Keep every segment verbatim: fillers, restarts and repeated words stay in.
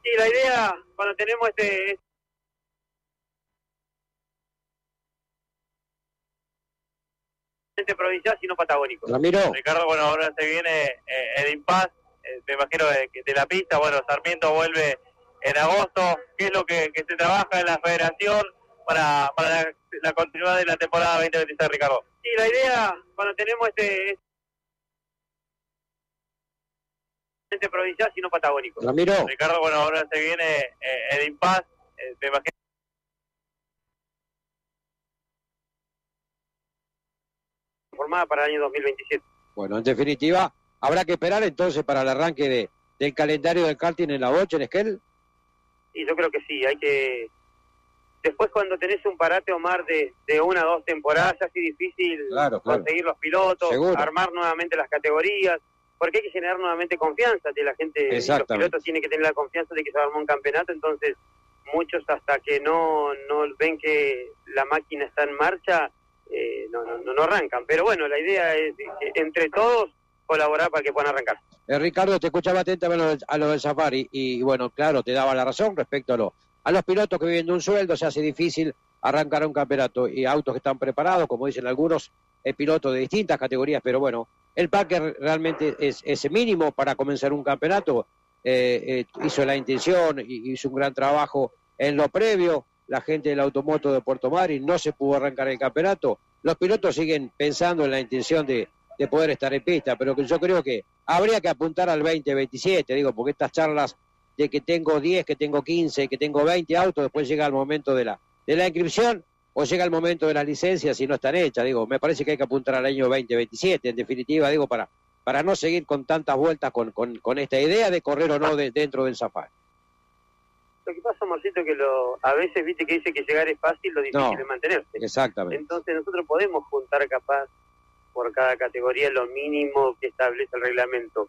Sí, la idea, cuando tenemos este... este provincial, sino patagónico. Ramiro. Ricardo, bueno, ahora se viene eh, el impasse, eh, me imagino de, de la pista. Bueno, Sarmiento vuelve en agosto. ¿Qué es lo que, que se trabaja en la federación para, para la, la continuidad de la temporada veinte veintiséis, Ricardo? Sí, la idea, cuando tenemos este... este provincial, sino patagónico. Ramiro. Ricardo, bueno, ahora se viene eh, el impasse, eh, me imagino formada para el año dos mil veintisiete. Bueno, en definitiva, habrá que esperar entonces para el arranque de, del calendario del karting en la ocho, en Esquel. Y yo creo que sí, hay que... Después cuando tenés un parate, Omar, de, de una o dos temporadas, es así difícil claro, claro. conseguir los pilotos, Seguro. Armar nuevamente las categorías, porque hay que generar nuevamente confianza de la gente, y los pilotos tienen que tener la confianza de que se armó un campeonato, entonces muchos hasta que no, no ven que la máquina está en marcha, eh, no, no, no arrancan. Pero bueno, la idea es eh, entre todos colaborar para que puedan arrancar. Eh, Ricardo, te escuchaba atentamente a lo, del, a lo del Safari y bueno, claro, te daba la razón respecto a, lo, a los pilotos que viven de un sueldo, se hace difícil arrancar un campeonato y autos que están preparados, como dicen algunos, eh, pilotos de distintas categorías, pero bueno, el packer realmente es, es mínimo para comenzar un campeonato, eh, eh, hizo la intención, hizo un gran trabajo en lo previo, la gente del automoto de Puerto Madryn no se pudo arrancar el campeonato, los pilotos siguen pensando en la intención de, de poder estar en pista, pero que yo creo que habría que apuntar al veinte veintisiete, digo, porque estas charlas de que tengo diez, que tengo quince, que tengo veinte autos, después llega el momento de la, de la inscripción, o llega el momento de las licencias y no están hechas, digo, me parece que hay que apuntar al año veinte veintisiete, en definitiva, digo, para, para no seguir con tantas vueltas con, con, con esta idea de correr o no de, dentro del Safari. Lo que pasa, Marcito, que lo, a veces viste que dice que llegar es fácil, lo difícil No, es mantenerse. Exactamente. Entonces nosotros podemos juntar capaz por cada categoría lo mínimo que establece el reglamento,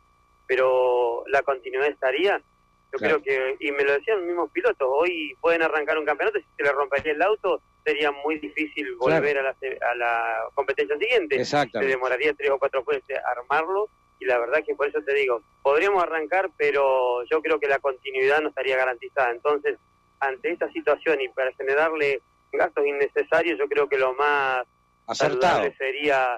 pero la continuidad estaría, yo claro. creo que, y me lo decían los mismos pilotos, hoy pueden arrancar un campeonato, si se le rompería el auto, sería muy difícil volver claro. a, la, a la competencia siguiente. Se demoraría tres o cuatro meses armarlo, y la verdad que por eso te digo, podríamos arrancar, pero yo creo que la continuidad no estaría garantizada. Entonces, ante esta situación y para generarle gastos innecesarios, yo creo que lo más acertado sería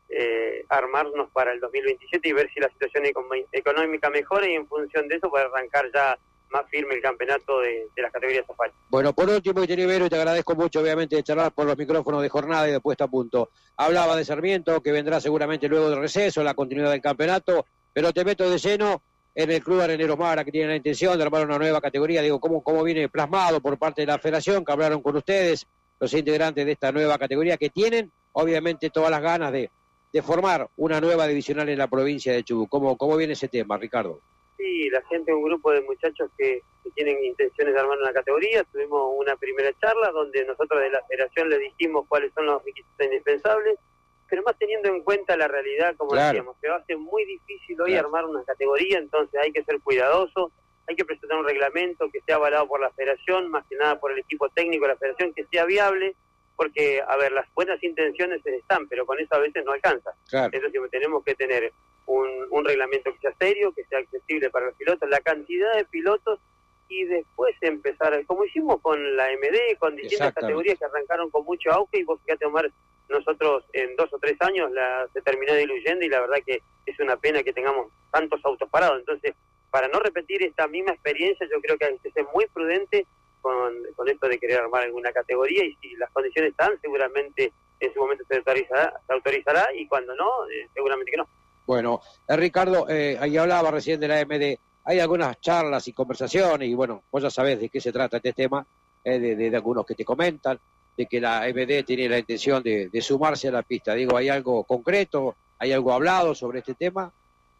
eh, armarnos para el dos mil veintisiete y ver si la situación económica mejora, y en función de eso poder arrancar ya más firme el campeonato de, de las categorías Safari. Bueno, por último, Ibero, y te agradezco mucho, obviamente, de charlar por los micrófonos de jornada y de puesta a punto. Hablaba de Sarmiento, que vendrá seguramente luego del receso, la continuidad del campeonato, pero te meto de lleno en el Club Areneros Mara, que tiene la intención de armar una nueva categoría. Digo, ¿cómo, cómo viene plasmado por parte de la federación, que hablaron con ustedes, los integrantes de esta nueva categoría, que tienen, obviamente, todas las ganas de, de formar una nueva divisional en la provincia de Chubut? ¿Cómo, cómo viene ese tema, Ricardo? Sí, la gente, un grupo de muchachos que, que tienen intenciones de armar una categoría. Tuvimos una primera charla donde nosotros de la federación le dijimos cuáles son los requisitos indispensables, pero más teniendo en cuenta la realidad, como claro. decíamos, que va a ser muy difícil hoy claro. armar una categoría, entonces hay que ser cuidadoso, hay que presentar un reglamento que sea avalado por la federación, más que nada por el equipo técnico de la federación, que sea viable, porque, a ver, las buenas intenciones están, pero con eso a veces no alcanza. Claro. Entonces tenemos que tener un, un reglamento que sea serio, que sea accesible para los pilotos, la cantidad de pilotos, y después empezar, como hicimos con la M D, con distintas categorías que arrancaron con mucho auge, y vos fíjate, Omar, nosotros en dos o tres años la, se terminó diluyendo, y la verdad que es una pena que tengamos tantos autos parados. Entonces, para no repetir esta misma experiencia, yo creo que hay que ser muy prudente con, con esto de querer armar alguna categoría, y si las condiciones están, seguramente en su momento se autorizará, se autorizará y cuando no, eh, seguramente que no. Bueno, eh, Ricardo, eh, ahí hablaba recién de la M D, hay algunas charlas y conversaciones, y bueno, vos ya sabés de qué se trata este tema, eh, de, de, de algunos que te comentan, de que la M D tiene la intención de, de sumarse a la pista. Digo, ¿hay algo concreto? ¿Hay algo hablado sobre este tema?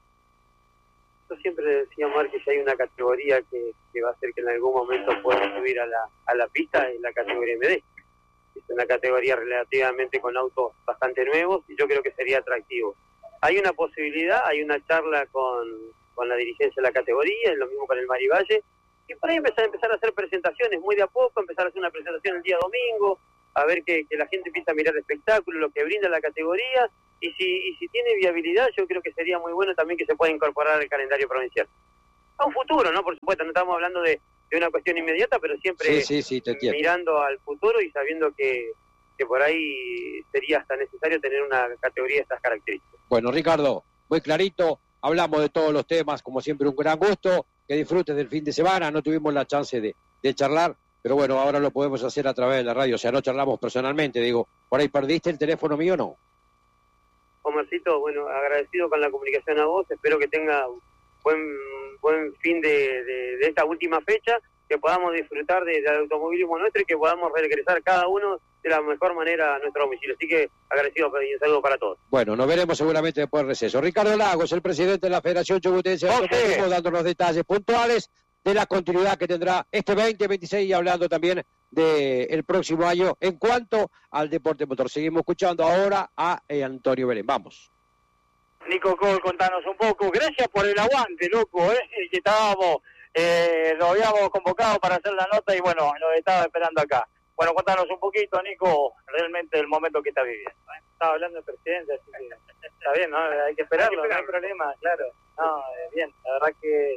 Yo siempre decía, Omar, que si hay una categoría que, que va a hacer que en algún momento pueda subir a la, a la pista, es la categoría M D. Es una categoría relativamente con autos bastante nuevos, y yo creo que sería atractivo. Hay una posibilidad, hay una charla con, con la dirigencia de la categoría, es lo mismo con el Marivalle, y por ahí empezar, empezar a hacer presentaciones muy de a poco, empezar a hacer una presentación el día domingo, a ver que, que la gente empieza a mirar el espectáculo, lo que brinda la categoría, y si, y si tiene viabilidad, yo creo que sería muy bueno también que se pueda incorporar al calendario provincial. a un futuro, ¿no? Por supuesto, no estamos hablando de, de una cuestión inmediata, pero siempre sí, sí, sí, te entiendo. Mirando al futuro y sabiendo que, que por ahí sería hasta necesario tener una categoría de estas características. Bueno, Ricardo, muy clarito, hablamos de todos los temas, como siempre un gran gusto, que disfrutes del fin de semana, no tuvimos la chance de, de charlar, pero bueno, ahora lo podemos hacer a través de la radio, o sea, no charlamos personalmente, digo, ¿por ahí perdiste el teléfono mío o no? Omarcito, bueno, agradecido con la comunicación a vos, espero que tenga buen buen fin de, de, de esta última fecha, que podamos disfrutar de, del automovilismo nuestro y que podamos regresar cada uno de la mejor manera a nuestro domicilio. Así que agradecido y un saludo para todos. Bueno, nos veremos seguramente después del receso. Ricardo Lagos, el presidente de la Federación Chubutense de Automovilismo, dando los detalles puntuales de la continuidad que tendrá este veinte veintiséis y hablando también del próximo año en cuanto al deporte motor. Seguimos escuchando ahora a eh, Antonio Belén. Vamos. Nico Col, contanos un poco. Gracias por el aguante, loco, ¿eh? Que estábamos, eh, lo habíamos convocado para hacer la nota y bueno, nos estaba esperando acá. Bueno, contanos un poquito, Nico, realmente el momento que está viviendo. Estaba hablando del presidente, así que está bien, ¿no? Hay que esperarlo, no hay problema, claro. No, eh, bien, la verdad que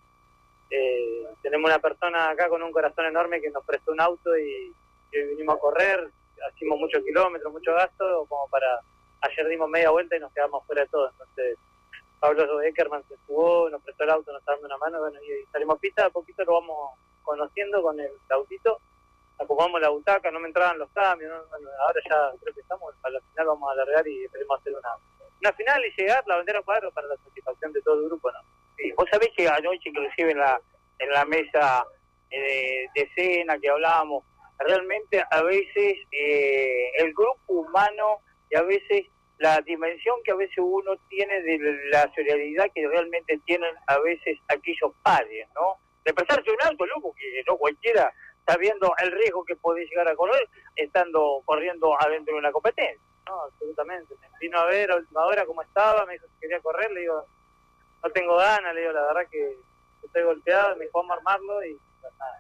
eh, tenemos una persona acá con un corazón enorme que nos prestó un auto y, y vinimos a correr, hicimos muchos kilómetros, mucho gasto, como para... Ayer dimos media vuelta y nos quedamos fuera de todo, entonces Pablo Eckerman se jugó, nos prestó el auto, nos está dando una mano, bueno, y salimos pista, a poquito lo vamos conociendo con el autito, ocupamos la butaca, no me entraban los cambios, ¿no? Bueno, ahora ya creo que estamos, a la final vamos a alargar y esperemos hacer una, una final y llegar la bandera cuadro para la satisfacción de todo el grupo, ¿no? Sí, vos sabés que anoche inclusive en la, en la mesa eh, de cena que hablábamos, realmente a veces eh, el grupo humano y a veces la dimensión que a veces uno tiene de la solidaridad que realmente tienen a veces aquellos padres, ¿no? De prestarse un auto, loco, que no cualquiera está viendo el riesgo que puede llegar a correr estando corriendo adentro de una competencia. No, absolutamente. Me vino a ver a última hora cómo estaba, me dijo que quería correr, le digo, no tengo ganas, le digo, la verdad que estoy golpeado, me dijo, vamos a armarlo y pues, nada.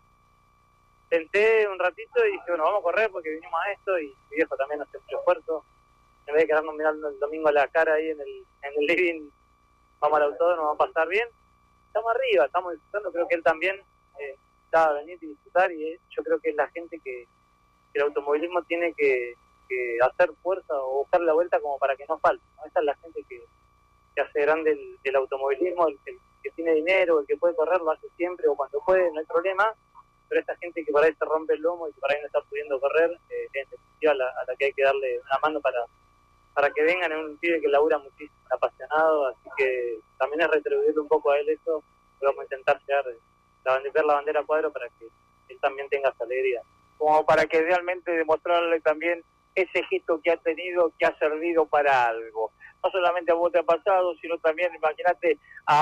Tenté un ratito y dije, bueno, vamos a correr porque vinimos a esto y mi viejo también hace mucho esfuerzo. En vez de quedarnos mirando el domingo a la cara ahí en el, en el living, vamos al autódromo, nos va a pasar bien. Estamos arriba, estamos disfrutando, creo que él también eh, está a venir y disfrutar y eh, yo creo que es la gente que, que el automovilismo tiene que, que hacer fuerza o buscar la vuelta como para que no falte, ¿no? Esa es la gente que, que hace grande el, el automovilismo, el, el que tiene dinero, el que puede correr, lo hace siempre o cuando puede, no hay problema, pero esta gente que por ahí se rompe el lomo y que por ahí no está pudiendo correr, eh, en definitiva a la, a la que hay que darle una mano para para que vengan en un pibe que labura muchísimo, apasionado, así que también es retribuirle un poco a él eso, vamos a intentar llegar, la, ver la bandera cuadro para que él también tenga esa alegría. Como para que realmente demostrarle también ese gesto que ha tenido, que ha servido para algo. No solamente a vos te ha pasado, sino también, imagínate,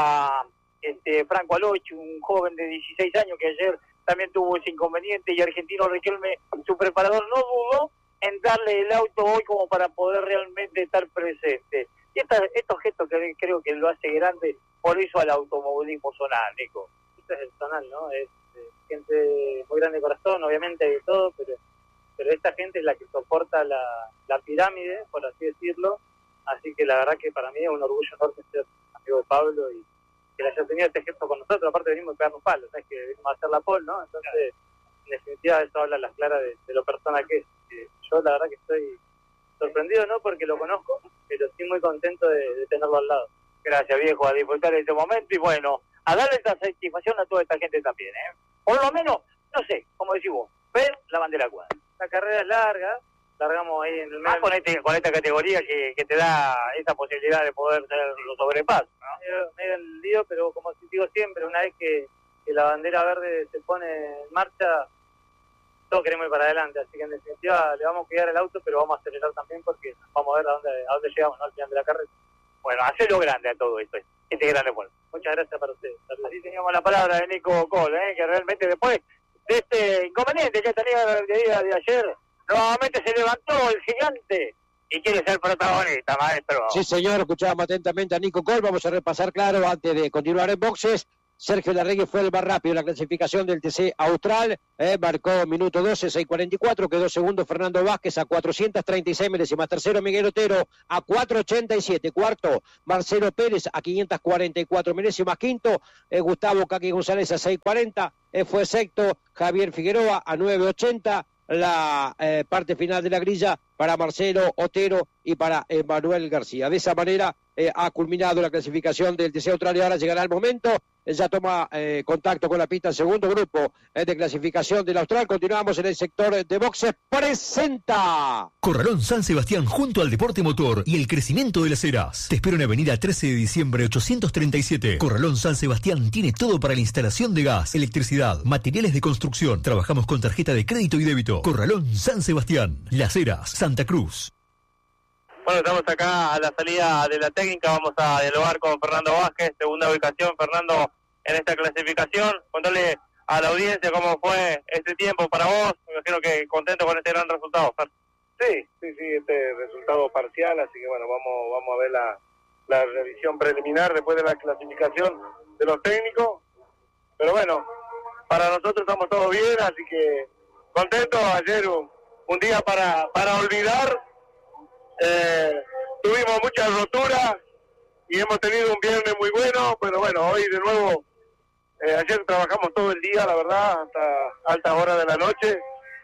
a este Franco Alochi, un joven de dieciséis años que ayer también tuvo ese inconveniente y Argentino Riquelme, su preparador, no dudó en darle el auto hoy como para poder realmente estar presente. Y esta, estos gestos que creo que lo hace grande, por eso al automovilismo zonal, Nico. Esto es el zonal, ¿no? Es eh, gente muy grande de corazón, obviamente, de todo, pero pero esta gente es la que soporta la, la pirámide, por así decirlo. Así que la verdad que para mí es un orgullo enorme ser amigo de Pablo y que le haya tenido este gesto con nosotros. Aparte venimos a pegarnos palos, ¿sabes? Que venimos a hacer la pole, ¿no? Entonces, en definitiva, eso habla a las claras de, de lo persona que es. Yo la verdad que estoy sorprendido, no porque lo conozco, pero estoy muy contento de, de tenerlo al lado. Gracias, viejo, a disfrutar de este momento y bueno, a darle esta satisfacción a toda esta gente también, ¿eh? Por lo menos, no sé, como decís vos, ver la bandera cuadra. La carrera es larga, largamos ahí en el medio. Más con, este, con esta categoría que, que te da esa posibilidad de poder hacer los sobrepasos, ¿no? Medio, medio el lío, pero como digo siempre, una vez que, que la bandera verde se pone en marcha, todos queremos ir para adelante, así que en definitiva le vamos a cuidar el auto, pero vamos a acelerar también porque vamos a ver a dónde, a dónde llegamos, ¿no? Al final de la carrera. Bueno, hacerlo grande a todo esto, este grande pueblo. Muchas gracias para ustedes. Así teníamos la palabra de Nico Col, ¿eh? Que realmente después de este inconveniente que tenía el día de ayer, nuevamente se levantó el gigante y quiere ser protagonista, maestro. Sí, señor, escuchábamos atentamente a Nico Col, vamos a repasar, claro, antes de continuar en boxes, Sergio Larregui fue el más rápido en la clasificación del T C Austral, eh, marcó minuto doce, seis cuarenta y cuatro, quedó segundo Fernando Vázquez a cuatrocientas treinta y seis milésimas, tercero Miguel Otero a cuatrocientos ochenta y siete, cuarto Marcelo Pérez a quinientas cuarenta y cuatro milésimas, quinto eh, Gustavo Caqui González a seiscientos cuarenta, eh, fue sexto Javier Figueroa a nueve ochenta, la eh, parte final de la grilla para Marcelo Otero y para Emanuel García. De esa manera eh, ha culminado la clasificación del T C Austral y ahora llegará el momento, eh, ya toma eh, contacto con la pista el segundo grupo eh, de clasificación del Austral. Continuamos en el sector de boxes. Presenta Corralón San Sebastián junto al deporte motor y el crecimiento de las Heras. Te espero en avenida trece de diciembre ochocientos treinta y siete. Corralón San Sebastián tiene todo para la instalación de gas, electricidad, materiales de construcción. Trabajamos con tarjeta de crédito y débito. Corralón San Sebastián, Las Heras, Santa Cruz. Bueno, estamos acá a la salida de la técnica, vamos a dialogar con Fernando Vázquez, segunda ubicación. Fernando, en esta clasificación, contarle a la audiencia cómo fue este tiempo para vos. Me imagino que contento con este gran resultado, Fer. Sí, sí, sí, este resultado parcial, así que bueno, vamos vamos a ver la, la revisión preliminar después de la clasificación de los técnicos. Pero bueno, para nosotros estamos todos bien, así que contentos. Ayer un, un día para, para olvidar. Eh, tuvimos muchas roturas y hemos tenido un viernes muy bueno, pero bueno, hoy de nuevo, eh, ayer trabajamos todo el día, la verdad, hasta altas horas de la noche.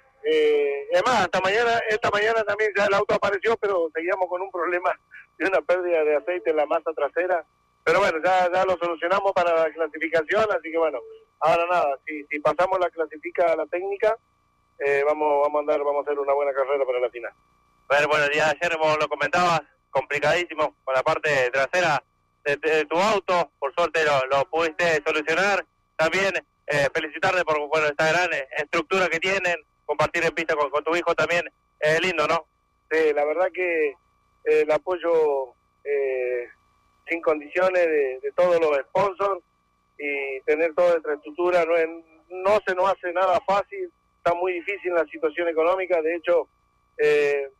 Eh, además, hasta mañana, esta mañana también ya el auto apareció, pero seguíamos con un problema de una pérdida de aceite en la masa trasera. Pero bueno, ya, ya lo solucionamos para la clasificación, así que bueno, ahora nada, si, si pasamos la clasifica a la técnica, eh, vamos, vamos a andar, vamos a hacer una buena carrera para la final. Bueno, bueno, el día de ayer vos lo comentabas, complicadísimo con la parte trasera de, de, de tu auto, por suerte lo, lo pudiste solucionar. También eh, felicitarte por bueno, esta gran estructura que tienen, compartir en pista con, con tu hijo también, es eh, lindo, ¿no? Sí, la verdad que eh, el apoyo eh, sin condiciones de, de todos los sponsors y tener toda esta estructura no, es, no se nos hace nada fácil, está muy difícil la situación económica, de hecho... Eh,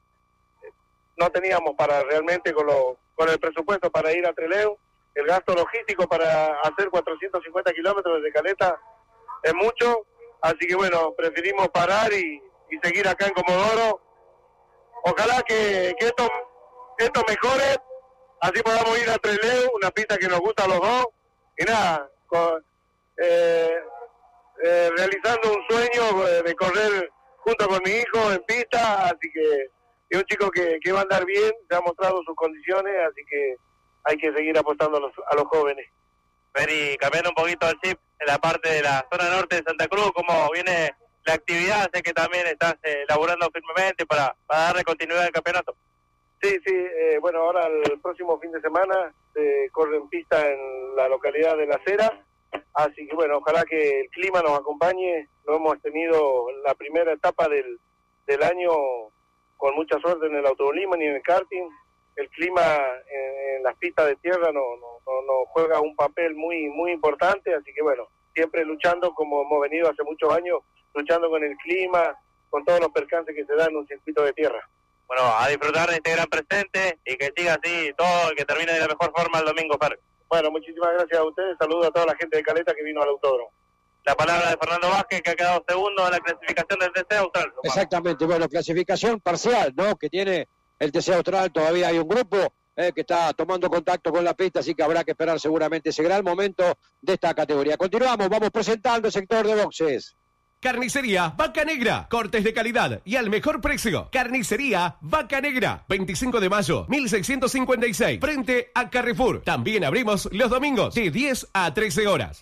no teníamos para realmente con lo, con el presupuesto para ir a Trelew, el gasto logístico para hacer cuatrocientos cincuenta kilómetros desde Caleta es mucho, así que bueno, preferimos parar y, y seguir acá en Comodoro. Ojalá que, que esto, esto mejore, así podamos ir a Trelew, una pista que nos gusta a los dos, y nada, con, eh, eh, realizando un sueño de correr junto con mi hijo en pista, así que es un chico que, que va a andar bien, se ha mostrado sus condiciones, así que hay que seguir apostando a los, a los jóvenes. Vení, cambiando un poquito el chip en la parte de la zona norte de Santa Cruz, cómo viene la actividad, sé que también estás eh, laburando firmemente para, para darle continuidad al campeonato. Sí, sí, eh, bueno, ahora el próximo fin de semana se corre en pista en la localidad de La Cera, así que bueno, ojalá que el clima nos acompañe. No hemos tenido la primera etapa del, del año con mucha suerte en el automovilismo ni en el karting. El clima en, en las pistas de tierra no, no, no, no juega un papel muy muy importante, así que bueno, siempre luchando como hemos venido hace muchos años, luchando con el clima, con todos los percances que se dan en un circuito de tierra. Bueno, a disfrutar de este gran presente y que siga así todo, que termine de la mejor forma el domingo, Fer. Bueno, muchísimas gracias a ustedes, saludos a toda la gente de Caleta que vino al autódromo. La palabra de Fernando Vázquez, que ha quedado segundo en la clasificación del T C Austral. Exactamente, bueno, clasificación parcial, ¿no? Que tiene el T C Austral, todavía hay un grupo eh, que está tomando contacto con la pista, así que habrá que esperar seguramente ese gran momento de esta categoría. Continuamos, vamos presentando el sector de boxes. Carnicería Vaca Negra, cortes de calidad y al mejor precio. Carnicería Vaca Negra, veinticinco de mayo, mil seiscientos cincuenta y seis, frente a Carrefour. También abrimos los domingos de diez a trece horas.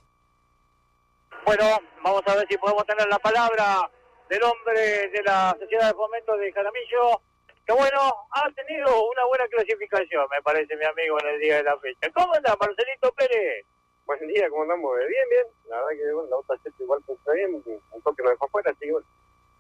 Bueno, vamos a ver si podemos tener la palabra del hombre de la Sociedad de Fomento de Jaramillo, que bueno, ha tenido una buena clasificación, me parece, mi amigo, en el día de la fecha. ¿Cómo anda, Marcelito Pérez? Buen día, ¿cómo andamos? Bien, bien. La verdad que bueno, el auto ayer igual funciona bien, un toque nos dejó afuera, así que bueno.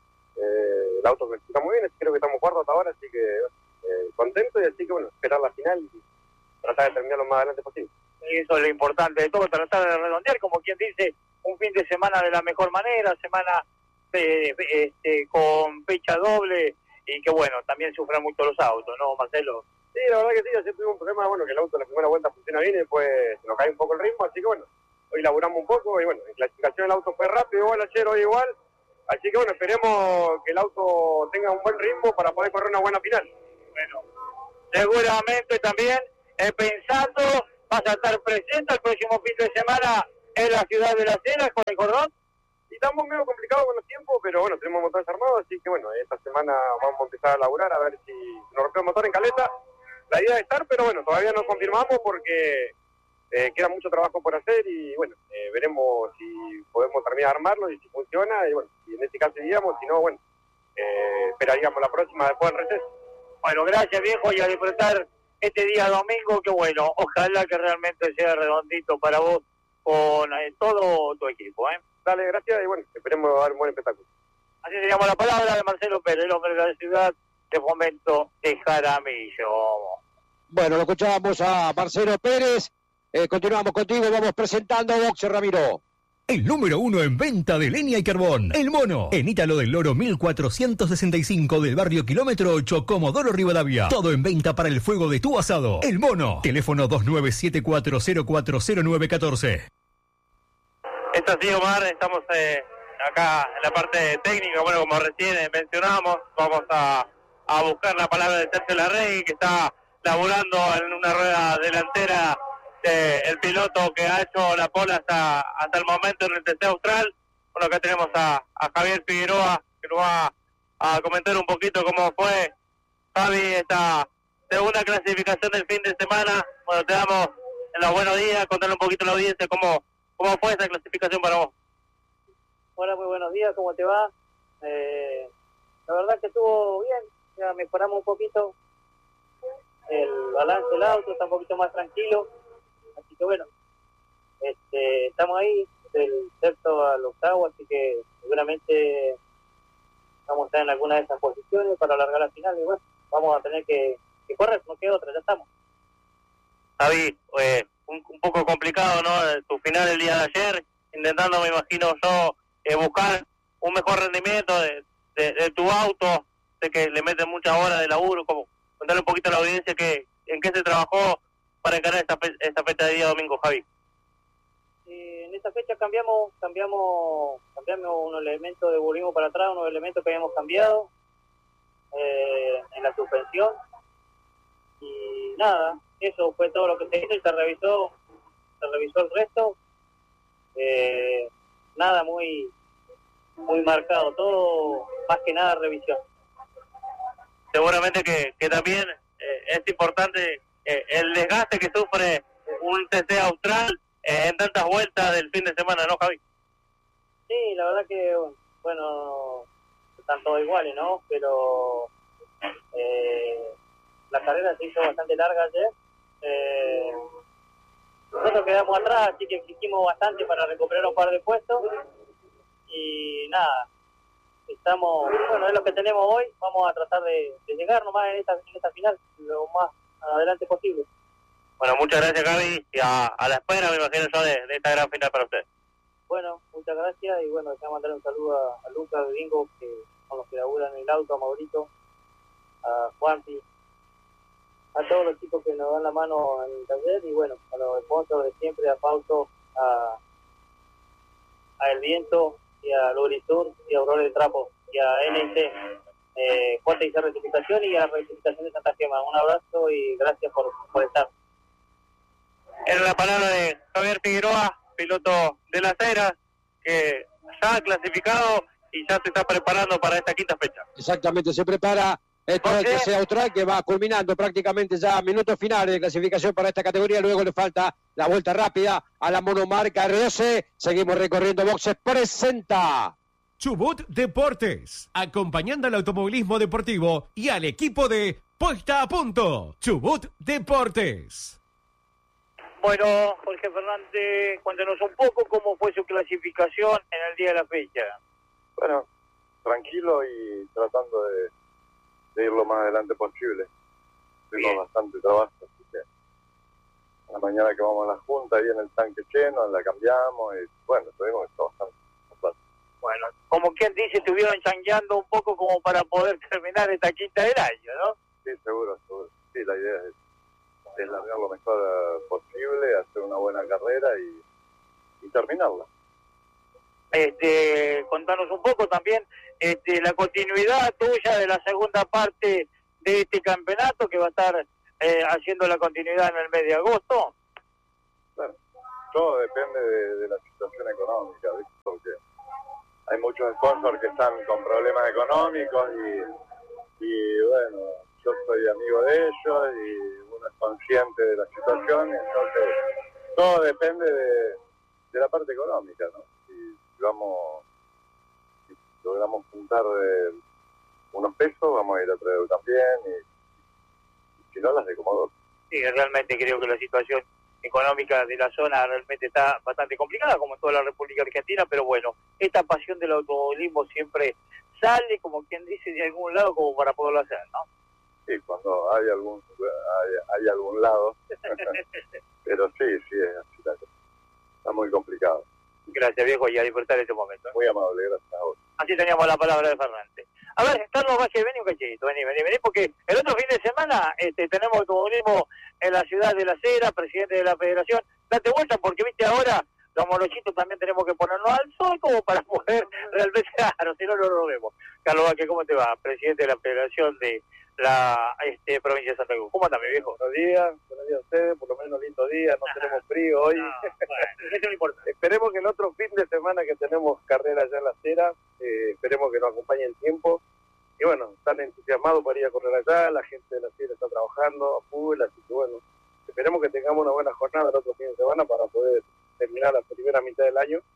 Eh, el auto está muy bien, creo que estamos cuartos hasta ahora, así que eh, contento y así que bueno, esperar la final y tratar de terminar lo más adelante posible. Y eso es lo importante de todo, tratar de redondear, como quien dice, un fin de semana de la mejor manera, semana eh, este, con fecha doble y que bueno, también sufran mucho los autos, ¿no, Marcelo? Sí, la verdad que sí, ayer tuvimos un problema, bueno, que el auto en la primera vuelta funciona bien y después nos cae un poco el ritmo, así que bueno, hoy laburamos un poco y bueno, en clasificación el auto fue rápido, igual ayer, hoy igual. Así que bueno, esperemos que el auto tenga un buen ritmo para poder correr una buena final. Bueno, seguramente también eh, pensando, vas a estar presente el próximo fin de semana en la ciudad de Las Heras con el cordón. Y estamos medio complicados con los tiempos, pero bueno, tenemos motores armados, así que bueno, esta semana vamos a empezar a laburar a ver si nos rompe el motor en Caleta. La idea es estar, pero bueno, todavía no confirmamos porque eh, queda mucho trabajo por hacer y bueno, eh, veremos si podemos terminar de armarlo y si funciona, y bueno, y en este caso iríamos, si no, bueno, eh, esperaríamos la próxima después del receso. Bueno, gracias viejo y a disfrutar este día domingo, que bueno, ojalá que realmente sea redondito para vos con eh, todo tu equipo, ¿eh? Dale, gracias y bueno, esperemos dar un buen espectáculo. Así se llama la palabra de Marcelo Pérez, el hombre de la ciudad de Fomento de Jaramillo. Bueno, lo escuchábamos a Marcelo Pérez. Eh, continuamos contigo, vamos presentando a Boxe Ramiro. El número uno en venta de leña y carbón. El Mono. En Ítalo del Loro mil cuatrocientos sesenta y cinco del barrio Kilómetro ocho, Comodoro Rivadavia. Todo en venta para el fuego de tu asado. El Mono. Teléfono dos nueve siete cuatro cero cuatro cero nueve uno cuatro. Es así, Omar, estamos eh, acá en la parte técnica, bueno, como recién eh, mencionamos, vamos a, a buscar la palabra de Sergio Larregui, que está laburando en una rueda delantera eh, el piloto que ha hecho la pole hasta, hasta el momento en el T C Austral. Bueno, acá tenemos a, a Javier Figueroa, que nos va a comentar un poquito cómo fue, Javi, esta segunda clasificación del fin de semana. Bueno, te damos los buenos días, contarle un poquito a la audiencia cómo ¿Cómo fue esa clasificación para vos? Hola, muy buenos días, ¿cómo te va? Eh, la verdad que estuvo bien, ya mejoramos un poquito el balance del auto, está un poquito más tranquilo, así que bueno, este, estamos ahí, del sexto al octavo, así que seguramente vamos a estar en alguna de esas posiciones para alargar la final, y bueno, vamos a tener que, que correr, no queda otra, ya estamos. Javi, eh, un, un poco complicado, ¿no? Tu final el día de ayer, intentando, me imagino yo, eh, buscar un mejor rendimiento de, de, de tu auto, sé que le meten muchas horas de laburo, como contarle un poquito a la audiencia que en qué se trabajó para encarar esta, esta fecha de día domingo, Javi. Eh, en esta fecha cambiamos, cambiamos, cambiamos unos elementos, devolvimos para atrás unos elementos que habíamos cambiado eh, en la suspensión y nada. Eso fue todo lo que se hizo y se revisó, se revisó el resto. Eh, nada muy muy marcado, todo más que nada revisión. Seguramente que, que también eh, es importante eh, el desgaste que sufre un T C Austral eh, en tantas vueltas del fin de semana, ¿no, Javi? Sí, la verdad que, bueno, están todos iguales, ¿no? Pero eh, la carrera se hizo bastante larga ayer. Eh, nosotros quedamos atrás, así que exigimos bastante para recuperar un par de puestos y nada, estamos, bueno, es lo que tenemos hoy, vamos a tratar de, de llegar nomás en esta, en esta final lo más adelante posible. Bueno, muchas gracias, Gaby, y a, a la espera, me imagino yo, de, de esta gran final para usted. Bueno, muchas gracias y bueno, quiero mandar un saludo a, a Lucas, a Gringo, que son los que laburan en el auto, a Maurito, a Juanpi, a todos los chicos que nos dan la mano en el taller y bueno, a los sponsors de siempre, a Fausto, a, a El Viento y a Lurisur y a Aurora de Trapo y a N C, eh, J I C Rectificación y a la Rectificación de Santa Gema. Un abrazo y gracias por, por estar. Era la palabra de Javier Figueroa, piloto de Las Heras, que ya ha clasificado y ya se está preparando para esta quinta fecha. Exactamente, se prepara esto es el T C Austral, que va culminando prácticamente ya minutos finales de clasificación para esta categoría. Luego le falta la vuelta rápida a la monomarca R doce. Seguimos recorriendo boxes. Presenta Chubut Deportes, acompañando al automovilismo deportivo y al equipo de Puesta a Punto. Chubut Deportes. Bueno, Jorge Fernández, cuéntanos un poco cómo fue su clasificación en el día de la fecha. Bueno, tranquilo y tratando de, de ir lo más adelante posible. Tuvimos bastante trabajo, así que a la mañana que vamos a la junta, ahí en el tanque lleno, la cambiamos y bueno, tuvimos esto bastante. bastante. Bueno, como quien dice, estuvieron changueando un poco como para poder terminar esta quinta del año, ¿no? Sí, seguro, seguro. Sí, la idea es, es largar lo mejor uh, posible, hacer una buena carrera y, y terminarla. Este, contanos un poco también este, la continuidad tuya de la segunda parte de este campeonato que va a estar eh, haciendo la continuidad en el mes de agosto. Bueno, todo depende de, de la situación económica, ¿viste? Porque hay muchos sponsors que están con problemas económicos y, y bueno, yo soy amigo de ellos y uno es consciente de la situación, entonces todo depende de, de la parte económica, ¿no? Si, si vamos, si logramos juntar eh, unos pesos, vamos a ir a traer también y, y si no, las de Comodoro. Sí, realmente creo que la situación económica de la zona realmente está bastante complicada, como en toda la República Argentina, pero bueno, esta pasión del automovilismo siempre sale, como quien dice, de algún lado como para poderlo hacer, ¿no? Sí, cuando hay algún hay, hay algún lado, pero sí, sí, es así, está muy complicado. Gracias, viejo, y a disfrutar este momento. Muy amable, gracias a vos. Así teníamos la palabra de Fernández. A ver, Carlos Vázquez, vení un cachito, vení, vení, vení, porque el otro fin de semana este, tenemos automovilismo en la ciudad de La Cera, presidente de la federación. Date vuelta porque, viste, ahora los morochitos también tenemos que ponernos al sol como para poder realmente, claro, si no, no lo vemos. Carlos Vázquez, ¿cómo te va? Presidente de la federación de la este, provincia de Santa Cruz. ¿Cómo estás, mi viejo? Buenos días, buenos días a ustedes, por lo menos lindo día, no tenemos frío hoy. No, bueno, eso no importa. Esperemos que el otro fin de semana que tenemos carrera allá en La Cera, eh, esperemos que nos acompañe el tiempo. Y bueno, están entusiasmados para ir a correr allá, la gente de La Cera está trabajando a full, así que bueno, esperemos que tengamos una buena jornada el otro fin de semana para poder terminar la primera mitad del año.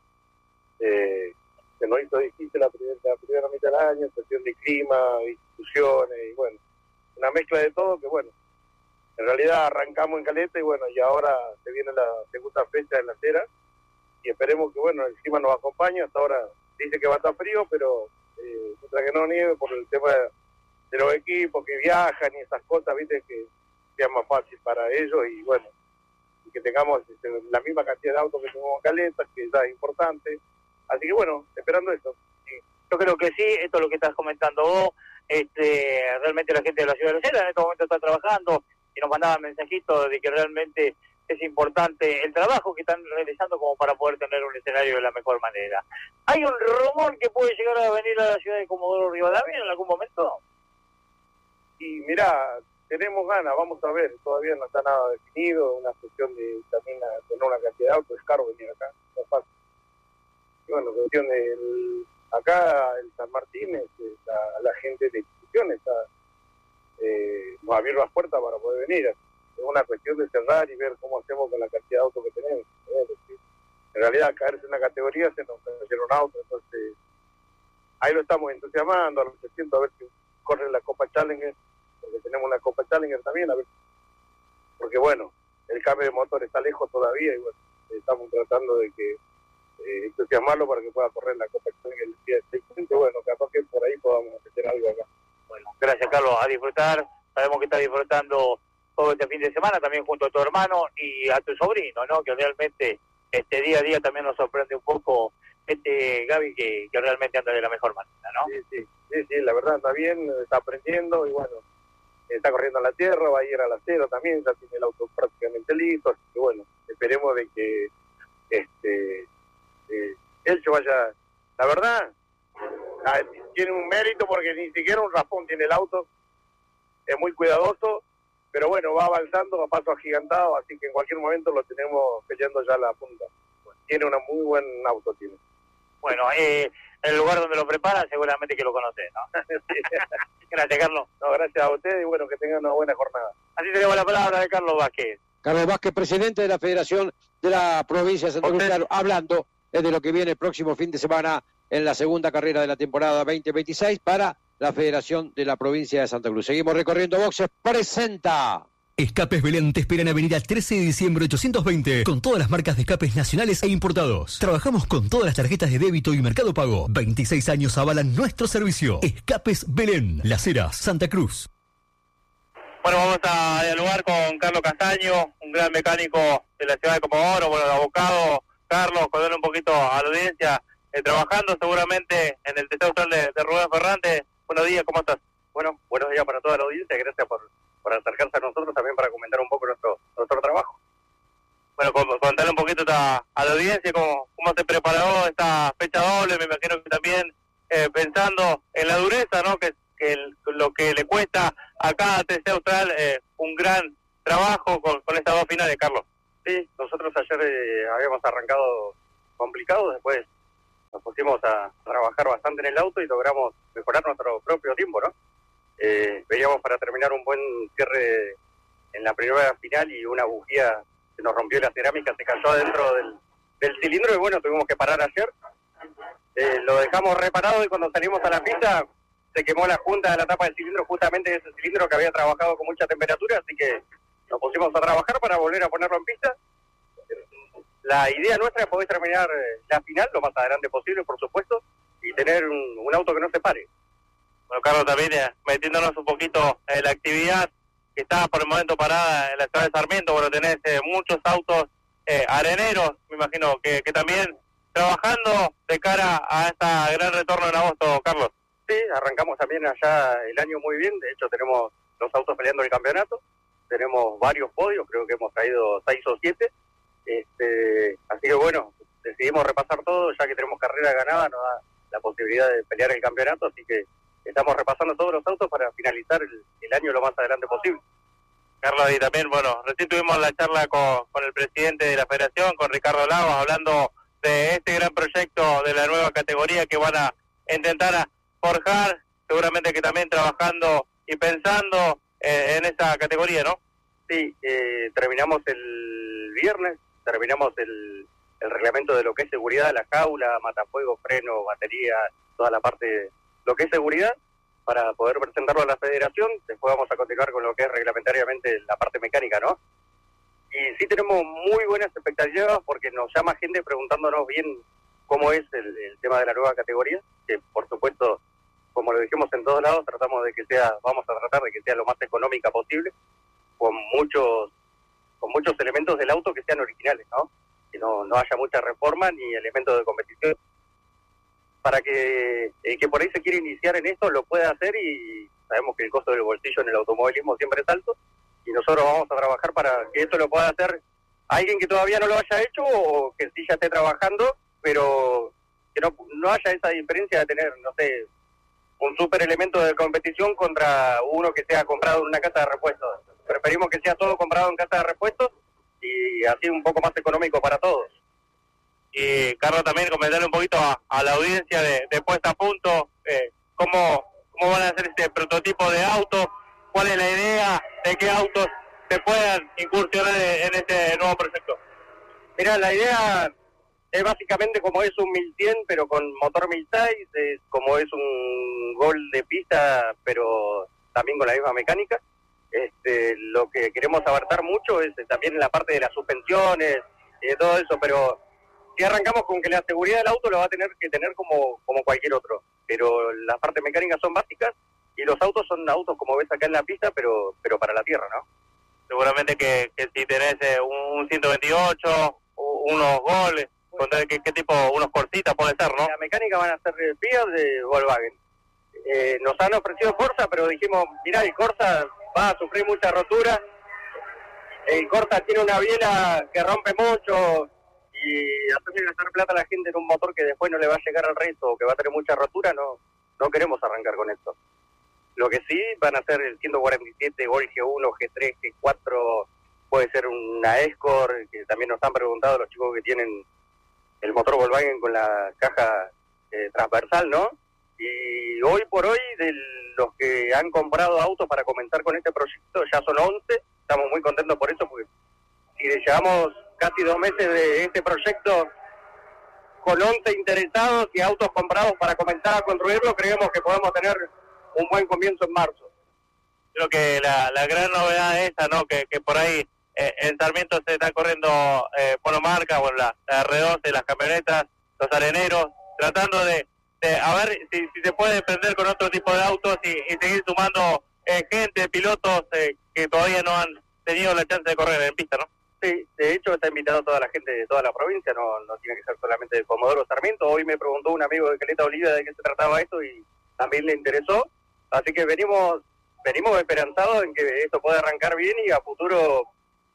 Eh, se nos hizo difícil la primera, la primera mitad del año, en cuestión de clima, instituciones y bueno, una mezcla de todo que bueno, en realidad arrancamos en Caleta y bueno, y ahora se viene la segunda fecha en La Cera y esperemos que bueno, el clima nos acompañe. Hasta ahora dice que va a estar frío, pero eh, mientras que no nieve por el tema de, de los equipos que viajan y esas cosas, viste, que sea más fácil para ellos y bueno, y que tengamos este, la misma cantidad de autos que tenemos en Caleta, que ya es importante. Así que bueno, esperando eso. Sí. Yo creo que sí, esto es lo que estás comentando vos. Este, realmente la gente de la ciudad de La Cera en este momento está trabajando y nos mandaban mensajitos de que realmente es importante el trabajo que están realizando como para poder tener un escenario de la mejor manera. ¿Hay un rumor que puede llegar a venir a la ciudad de Comodoro Rivadavia en algún momento? Y mirá, tenemos ganas, vamos a ver, todavía no está nada definido, una cuestión de también a tener una cantidad de autos, es caro venir acá, no es fácil. Y bueno, cuestión del acá el San Martín, este, la, la gente de instituciones está, eh, nos abrió las puertas para poder venir. Es una cuestión de cerrar y ver cómo hacemos con la cantidad de autos que tenemos. ¿Eh? En realidad, caerse en una categoría se nos cayeron autos, entonces ahí lo estamos entusiasmando a los ochocientos a ver si corre la Copa Challenger, porque tenemos una Copa Challenger también, a ver, porque bueno, el cambio de motor está lejos todavía y bueno, estamos tratando de que Eh, entusiasmarlo para que pueda correr la Copa el día siguiente. Bueno, capaz que por ahí podamos hacer algo acá. Bueno, gracias, Carlos, a disfrutar. Sabemos que estás disfrutando todo este fin de semana también junto a tu hermano y a tu sobrino, ¿no? Que realmente este día a día también nos sorprende un poco este Gaby que, que realmente anda de la mejor manera, ¿no? Sí, sí, sí, sí, la verdad está bien, está aprendiendo y bueno, está corriendo en la tierra, va a ir a La Cera también, ya tiene el auto prácticamente listo, así que bueno, esperemos de que este Eh, él se vaya, la verdad, tiene un mérito porque ni siquiera un raspón tiene el auto, es muy cuidadoso, pero bueno, va avanzando a paso agigantado, así que en cualquier momento lo tenemos peleando ya a la punta. Tiene un muy buen auto, tiene. Bueno, eh, el lugar donde lo prepara seguramente que lo conoces, ¿no? Gracias, Carlos. No, gracias a ustedes y bueno, que tengan una buena jornada. Así tenemos la palabra de Carlos Vázquez. Carlos Vázquez, presidente de la Federación de la Provincia de Santa Cruz, claro, hablando de lo que viene el próximo fin de semana en la segunda carrera de la temporada veinte veintiséis para la Federación de la Provincia de Santa Cruz. Seguimos recorriendo boxes, presenta. Escapes Belén te espera en Avenida trece de diciembre ochocientos veinte con todas las marcas de escapes nacionales e importados. Trabajamos con todas las tarjetas de débito y Mercado Pago. veintiséis años avalan nuestro servicio. Escapes Belén, Las Heras, Santa Cruz. Bueno, vamos a dialogar con Carlos Castaño, un gran mecánico de la ciudad de Comodoro, bueno, abocado. Carlos, contarle un poquito a la audiencia, eh, trabajando seguramente en el deseo de, de Rubén Fernández. Buenos días, ¿cómo estás? Bueno, buenos días para toda la audiencia, gracias por, por acercarse a nosotros también para comentar un poco nuestro, nuestro trabajo. Bueno, contarle un poquito poquito a, a la audiencia cómo, cómo se preparó esta fecha doble, me imagino que también eh, pensando en la dureza, ¿no? Que, que el, lo que le cuesta a cada T C Austral eh, un gran trabajo con, con estas dos finales, Carlos. Sí, nosotros ayer eh, habíamos arrancado complicados, después nos pusimos a trabajar bastante en el auto y logramos mejorar nuestro propio tiempo, ¿no? Eh, veníamos para terminar un buen cierre en la primera final y una bujía se nos rompió la cerámica, se cayó adentro del, del cilindro y bueno, tuvimos que parar ayer. Eh, lo dejamos reparado y cuando salimos a la pista se quemó la junta de la tapa del cilindro, justamente ese cilindro que había trabajado con mucha temperatura, así que nos pusimos a trabajar para volver a ponerlo en pista. La idea nuestra es poder terminar la final lo más adelante posible, por supuesto, y tener un, un auto que no se pare. Bueno, Carlos, también eh, metiéndonos un poquito en la actividad que está por el momento parada en la ciudad de Sarmiento, bueno, tenés eh, muchos autos eh, areneros, me imagino que, que también trabajando de cara a este gran retorno en agosto, Carlos. Sí, arrancamos también allá el año muy bien, de hecho tenemos los autos peleando el campeonato, tenemos varios podios, creo que hemos traído seis o siete, este, así que bueno, decidimos repasar todo, ya que tenemos carrera ganada, nos da la posibilidad de pelear el campeonato, así que estamos repasando todos los autos para finalizar el, el año lo más adelante posible. Carlos, y también, bueno, recién tuvimos la charla con, con el presidente de la federación, con Ricardo Lagos, hablando de este gran proyecto de la nueva categoría que van a intentar a forjar, seguramente que también trabajando y pensando eh, en esa categoría, ¿no? Sí, eh, terminamos el viernes, terminamos el, el reglamento de lo que es seguridad, la jaula, matafuego, freno, batería, toda la parte, lo que es seguridad, para poder presentarlo a la federación. Después vamos a continuar con lo que es reglamentariamente la parte mecánica, ¿no? Y sí tenemos muy buenas expectativas porque nos llama gente preguntándonos bien cómo es el, el tema de la nueva categoría, que por supuesto, como lo dijimos en todos lados, tratamos de que sea, vamos a tratar de que sea lo más económica posible, con muchos con muchos elementos del auto que sean originales, ¿no? Que no, no haya mucha reforma ni elementos de competición. Para que el que por ahí se quiere iniciar en esto lo pueda hacer, y sabemos que el costo del bolsillo en el automovilismo siempre es alto, y nosotros vamos a trabajar para que esto lo pueda hacer alguien que todavía no lo haya hecho o que sí ya esté trabajando, pero que no, no haya esa diferencia de tener, no sé, un super elemento de competición contra uno que sea comprado en una casa de repuestos. Preferimos que sea todo comprado en casa de repuestos y así un poco más económico para todos. Y Carlos, también comentarle un poquito a, a la audiencia de, de puesta a punto, eh, cómo, cómo van a hacer este prototipo de auto, cuál es la idea de qué autos se puedan incursionar en este nuevo proyecto. Mira, la idea es básicamente como es un mil cien pero con motor mil seis, es como es un Gol de pista pero también con la misma mecánica. Este, lo que queremos abarcar mucho es también la parte de las suspensiones y de todo eso, pero si arrancamos con que la seguridad del auto lo va a tener que tener como, como cualquier otro, pero las partes mecánicas son básicas y los autos son autos como ves acá en la pista, pero pero para la tierra, ¿no? Seguramente que, que si tenés eh, un ciento veintiocho, unos goles, ¿qué, qué tipo, unos cortitas puede ser, no? La mecánica van a ser de Fiat, de Volkswagen. Eh, nos han ofrecido Corsa, pero dijimos, mirá, el Corsa va a sufrir mucha rotura. El Corsa tiene una biela que rompe mucho y hacerle gastar plata a la gente en un motor que después no le va a llegar al resto o que va a tener mucha rotura, no no queremos arrancar con esto. Lo que sí van a ser el ciento cuarenta y siete, Gol G uno, G tres, G cuatro, puede ser una Escort, que también nos han preguntado los chicos que tienen el motor Volkswagen con la caja eh, transversal, ¿no? Y hoy por hoy, de los que han comprado autos para comenzar con este proyecto, ya son once, estamos muy contentos por eso, porque si llevamos casi dos meses de este proyecto con once interesados y autos comprados para comenzar a construirlo, creemos que podemos tener un buen comienzo en marzo. Creo que la, la gran novedad es esa, ¿no? Que, que por ahí eh, en Sarmiento se está corriendo eh, monomarca, bueno, la, la R doce, las camionetas, los areneros, tratando de, de a ver si, si se puede prender con otro tipo de autos y, y seguir sumando eh, gente, pilotos eh, que todavía no han tenido la chance de correr en pista, ¿no? Sí, de hecho está invitado toda la gente de toda la provincia, no, no tiene que ser solamente de Comodoro Sarmiento. Hoy me preguntó un amigo de Caleta Olivia de qué se trataba esto y también le interesó, así que venimos venimos esperanzados en que esto pueda arrancar bien y a futuro,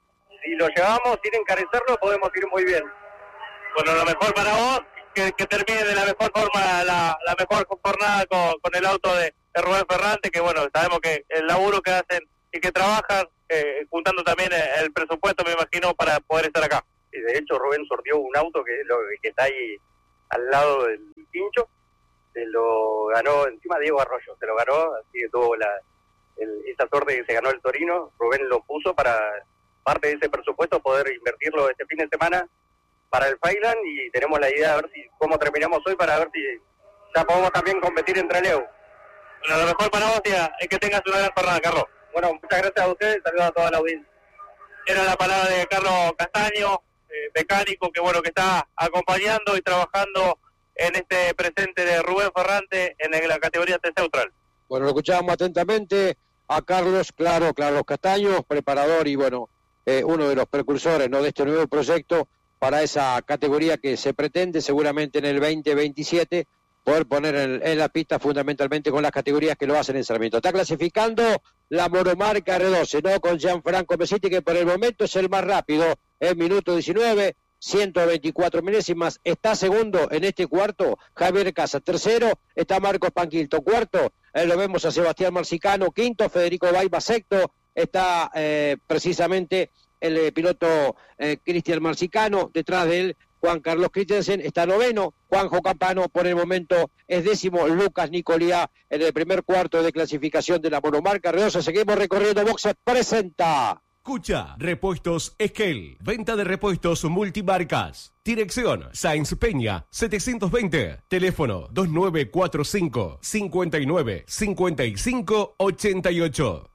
si lo llevamos sin encarecerlo, podemos ir muy bien. Bueno, lo mejor para vos, que, que termine de la mejor forma, la, la mejor jornada con, con el auto de, de Rubén Ferrante, que bueno, sabemos que el laburo que hacen y que trabajan, eh, juntando también el presupuesto, me imagino, para poder estar acá. Y de hecho Rubén sortió un auto que, lo, que está ahí al lado del pincho, se lo ganó encima Diego Arroyo, se lo ganó, así que tuvo la, el, esa suerte que se ganó el Torino. Rubén lo puso para parte de ese presupuesto poder invertirlo este fin de semana para el Failand, y tenemos la idea de ver si cómo terminamos hoy para ver si ya podemos también competir entre Leo. Bueno, lo mejor para vos, tía, es que tengas una gran jornada, Carlos. Bueno, muchas gracias a ustedes, saludos a toda la audiencia. Era la palabra de Carlos Castaño, eh, mecánico, que bueno, que está acompañando y trabajando en este presente de Rubén Ferrante en la categoría T C Austral. Bueno, lo escuchábamos atentamente a Carlos, claro, Carlos Castaño, preparador y bueno, eh, uno de los precursores, ¿no?, de este nuevo proyecto para esa categoría que se pretende seguramente en el veinte veintisiete poder poner en, en la pista fundamentalmente con las categorías que lo hacen en Sarmiento. Está clasificando la monomarca R doce, ¿no?, con Gianfranco Mesiti, que por el momento es el más rápido, en minuto diecinueve, ciento veinticuatro milésimas, está segundo en este cuarto Javier Casa, tercero está Marcos Panquilto, cuarto eh, lo vemos a Sebastián Marcicano, quinto Federico Baiba, sexto está eh, precisamente el eh, piloto eh, Cristian Marcicano, detrás de él Juan Carlos Christensen, está noveno, Juanjo Campano por el momento es décimo, Lucas Nicolía en el primer cuarto de clasificación de la monomarca R doce. Seguimos recorriendo boxes, presenta Escucha, Repuestos Esquel, venta de repuestos multimarcas. Dirección, Sáenz Peña, setecientos veinte. Teléfono, dos nueve cuatro cinco, cinco nueve, cinco cinco, ocho ocho.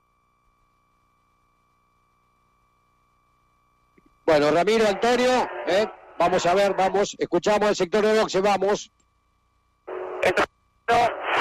Bueno, Ramiro, Antonio, ¿eh? Vamos a ver, vamos, escuchamos el sector de boxe, vamos. Esto, no.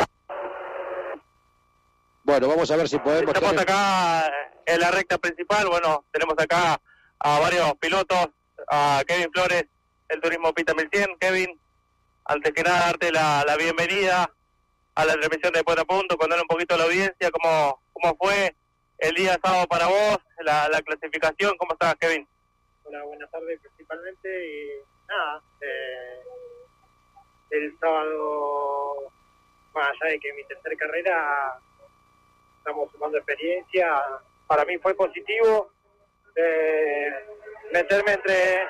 Bueno, vamos a ver si podemos... Estamos tener... acá en la recta principal. Bueno, tenemos acá a varios pilotos, a Kevin Flores, el Turismo Pista mil cien. Kevin, antes que nada darte la, la bienvenida a la transmisión de Punto a Punto, contar un poquito a la audiencia cómo, cómo fue el día sábado para vos, la, la clasificación. ¿Cómo estás, Kevin? Hola, buenas tardes principalmente. Y nada, eh, el sábado, más allá de que mi tercera carrera, estamos sumando experiencia. Para mí fue positivo eh, meterme entre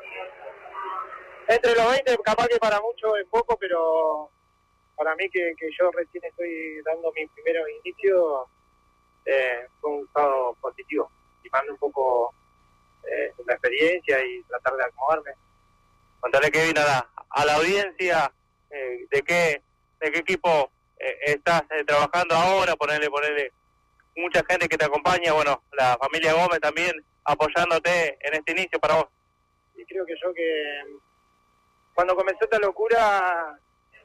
entre los veinte, capaz que para muchos es poco, pero para mí que, que yo recién estoy dando mis primeros inicios, eh, fue un estado positivo, estimando un poco eh, la experiencia y tratar de acomodarme. Contale, Kevin, a la, a la audiencia eh, de qué de qué equipo eh, estás eh, trabajando ahora, ponerle, ponerle mucha gente que te acompaña, bueno, la familia Gómez también apoyándote en este inicio para vos. Y creo que yo que cuando comenzó esta locura,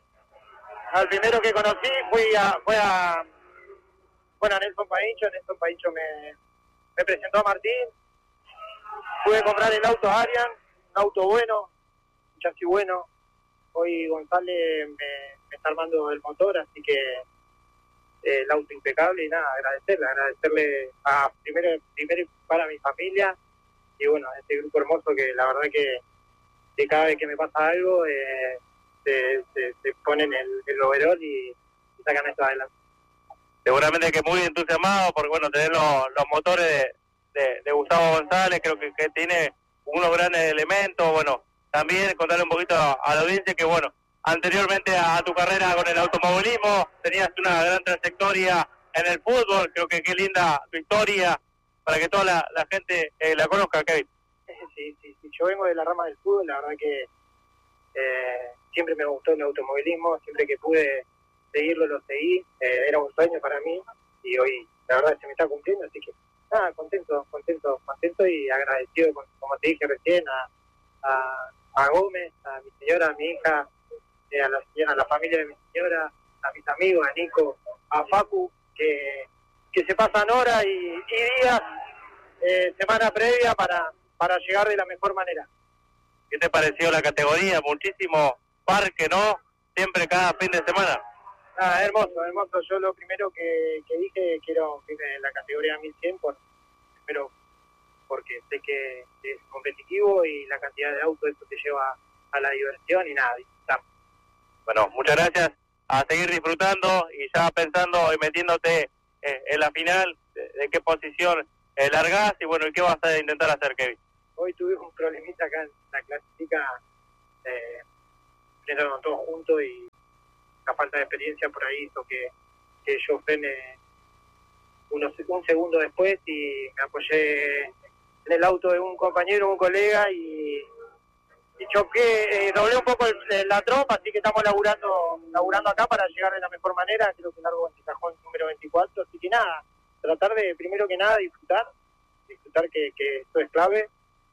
al primero que conocí fui a, fue a, bueno, a Nelson Paincho. Nelson Paincho me, me presentó a Martín, pude comprar el auto a Arian, un auto bueno, un chasis bueno. Hoy González me, me está armando el motor, así que eh, el auto impecable y nada, agradecerle, agradecerle a primero, primero para mi familia y bueno, a este grupo hermoso que la verdad que, que cada vez que me pasa algo eh, se, se, se ponen el, el overall y, y sacan esto adelante. Seguramente que muy entusiasmado porque bueno, tener los, los motores de, de, de Gustavo González, creo que, que tiene unos grandes elementos. Bueno, también contarle un poquito a, a la audiencia que bueno, anteriormente a, a tu carrera con el automovilismo tenías una gran trayectoria en el fútbol. Creo que qué linda tu historia para que toda la, la gente eh, la conozca, Kevin. Sí, sí, sí, yo vengo de la rama del fútbol, la verdad que eh, siempre me gustó el automovilismo, siempre que pude seguirlo lo seguí, eh, era un sueño para mí y hoy la verdad se me está cumpliendo, así que nada, contento, contento, contento y agradecido, con, como te dije recién, a, a, a Gómez, a mi señora, a mi hija, eh, a, la, a la familia de mi señora, a mis amigos, a Nico, a Facu, que, que se pasan horas y, y días, eh, semana previa para, para llegar de la mejor manera. ¿Qué te pareció la categoría? Muchísimo parque, ¿no? Siempre cada fin de semana. Ah, hermoso, hermoso. Yo lo primero que, que dije, quiero irme en la categoría mil cien, por, primero porque sé que es competitivo y la cantidad de autos eso te lleva a la diversión y nada, disfrutar. Bueno, muchas gracias, a seguir disfrutando y ya pensando y metiéndote eh, en la final, de, de qué posición eh, largás y bueno, ¿y qué vas a intentar hacer, Kevin? Hoy tuvimos un problemita acá en la clasifica, eh, frenaron todos juntos y la falta de experiencia por ahí hizo que, que yo frene unos, un segundo después y me apoyé en el auto de un compañero, un colega y, y choqué, eh, doblé un poco el, la trompa, así que estamos laburando, laburando acá para llegar de la mejor manera, creo que largo en el cajón número veinticuatro, así que nada, tratar de primero que nada disfrutar, disfrutar que, que esto es clave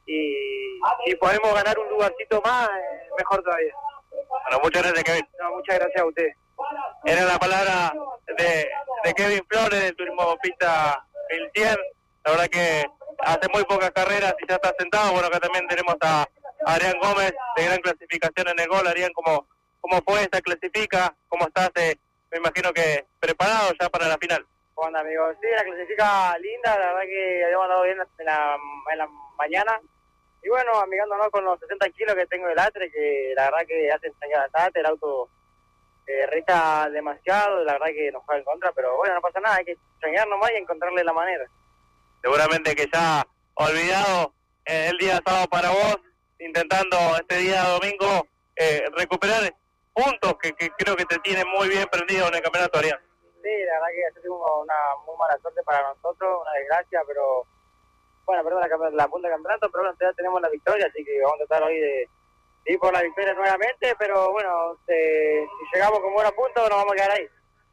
y si podemos ganar un lugarcito más, eh, mejor todavía. Bueno, muchas gracias, Kevin. No, muchas gracias a ustedes. Era la palabra de, de Kevin Flores del Turismo Pista mil cien. La verdad que hace muy pocas carreras y ya está sentado. Bueno, acá también tenemos a Adrián Gómez de gran clasificación en el gol. Adrián, ¿cómo, cómo fue esta clasifica? ¿Cómo estás? Eh, me imagino que preparado ya para la final. ¿Cómo anda, amigo? Sí, la clasifica linda. La verdad que habíamos andado bien en la, en la mañana. Y bueno, amigándonos con los sesenta kilos que tengo del atre, que la verdad que hace extrañar bastante, el auto eh, resta demasiado, la verdad que nos juega en contra, pero bueno, no pasa nada, hay que extrañar nomás y encontrarle la manera. Seguramente que ya olvidado eh, el día sábado para vos, intentando este día domingo eh, recuperar puntos que, que creo que te tienen muy bien prendido en el campeonato, Arián. Sí, la verdad que ha sido una muy mala suerte para nosotros, una desgracia, pero... Bueno, perdón, la, la punta del campeonato, pero bueno, ya tenemos la victoria, así que vamos a tratar hoy de ir por la victoria nuevamente, pero bueno, eh, si llegamos con buenos puntos nos vamos a quedar ahí.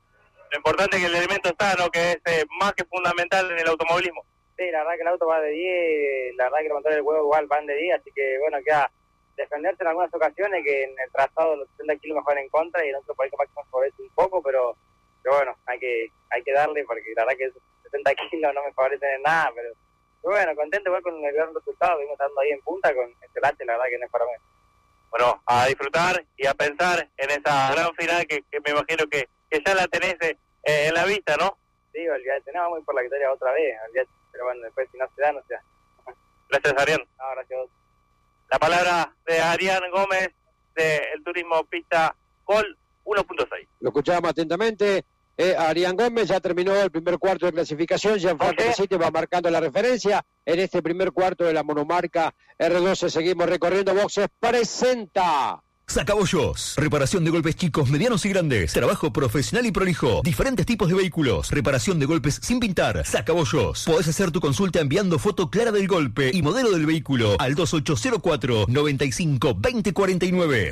Lo importante es que el elemento está, ¿no? Que es eh, más que fundamental en el automovilismo. Sí, la verdad que el auto va de diez, la verdad que los motores del huevo igual van de diez, así que bueno, queda defenderse en algunas ocasiones, que en el trazado los sesenta kilos me juegan en contra y en otro país capaz que me favorece un poco, pero, pero bueno, hay que hay que darle, porque la verdad que esos sesenta kilos no me favorecen en nada, pero... Bueno, contento igual con el gran resultado, venimos estando ahí en punta con este late, la verdad que no es para mí. Bueno, a disfrutar y a pensar en esa gran final que, que me imagino que, que ya la tenés eh, en la vista, ¿no? Sí, olvidate, no, vamos a ir por la victoria otra vez, olvidate, pero bueno, después si no se da, no se da. Gracias, Arián. No, gracias a vos. La palabra de Adrián Gómez del Turismo Pista Gol uno punto seis. Lo escuchamos atentamente. Eh, Adrián Gómez ya terminó el primer cuarto de clasificación, Gianfranco Pesiti va marcando la referencia en este primer cuarto de la monomarca R doce. Seguimos recorriendo boxes, presenta Sacabollos, reparación de golpes chicos, medianos y grandes, trabajo profesional y prolijo, diferentes tipos de vehículos, reparación de golpes sin pintar. Sacabollos, podés hacer tu consulta enviando foto clara del golpe y modelo del vehículo al dos ocho cero cuatro, noventa y cinco, veinte cuarenta y nueve.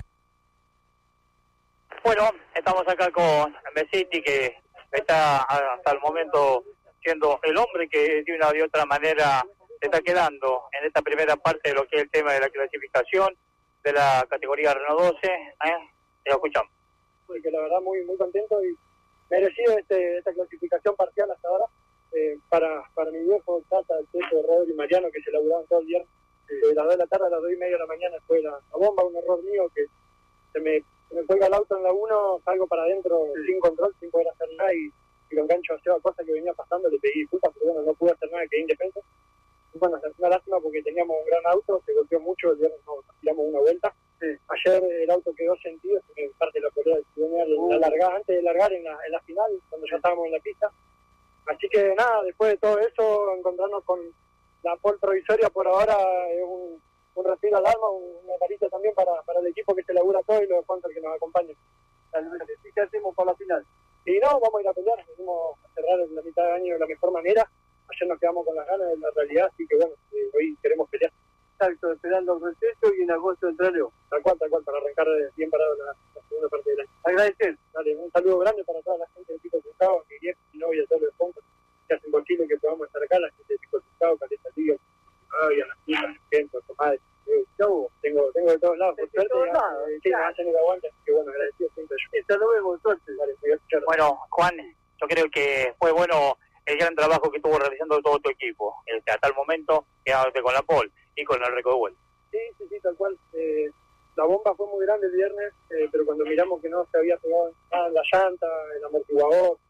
Bueno, estamos acá con Pesiti, que está hasta el momento siendo el hombre que de una de otra manera se está quedando en esta primera parte de lo que es el tema de la clasificación de la categoría Renault doce. ¿eh? Lo escuchamos. Porque la verdad muy muy contento y merecido este, esta clasificación parcial hasta ahora. Eh, para, para mi viejo, Tata, el Techo, Rodri y Mariano, que se laburaban todo el día, de las dos de la tarde a las dos y media de la mañana fue la, la bomba, un error mío que se me... me cuelga el auto en la uno, salgo para adentro sí. sin control, sin poder hacer nada y, y lo engancho a Seba Cosa que venía pasando, le pedí disculpas, pero bueno, no pude hacer nada, quedé indefenso. Y bueno, es una lástima porque teníamos un gran auto, se golpeó mucho, el viernes nos tiramos una vuelta. Sí. Ayer el auto quedó sentido, se me parte la pelea del cigüeñal, uh. la largada, antes de largar en la, en la final, cuando ya estábamos en la pista. Así que nada, después de todo eso, encontrarnos con la pole provisoria por ahora es un... un respiro al alma, una carita también para, para el equipo que se labura todo y los sponsors que nos acompañan. ¿Qué hacemos para la final? Y no, vamos a ir a pelear, venimos a cerrar la mitad de año de la mejor manera. Ayer nos quedamos con las ganas de la realidad, así que bueno, eh, hoy queremos pelear. Exacto, esperando el receso y en agosto entrar Leo. Tal cual, tal cual, para arrancar bien parado la, la segunda parte del año. Agradecer, dale, un saludo grande para toda la gente del Pico Cruzado, mi viejo, mi novia, todos los sponsors que hacen posible que podamos estar acá, la gente del Pico Cruzado, Caleta Liga, y a las chicas, gente, Tomás, yo tengo, tengo de todos lados, por suerte, todos lados, eh, sí, me hacen el aguante, así que bueno, agradecido siempre yo. Hasta luego, suerte. Vale, voy a escuchar. Bueno, Juan, yo creo que fue bueno el gran trabajo que estuvo realizando todo tu equipo, el que hasta el momento quedaste con la pole y con el récord de vuelta. Sí, sí, sí, tal cual. Eh, la bomba fue muy grande el viernes, eh, pero cuando miramos que no se había pegado nada en la llanta, el amortiguador,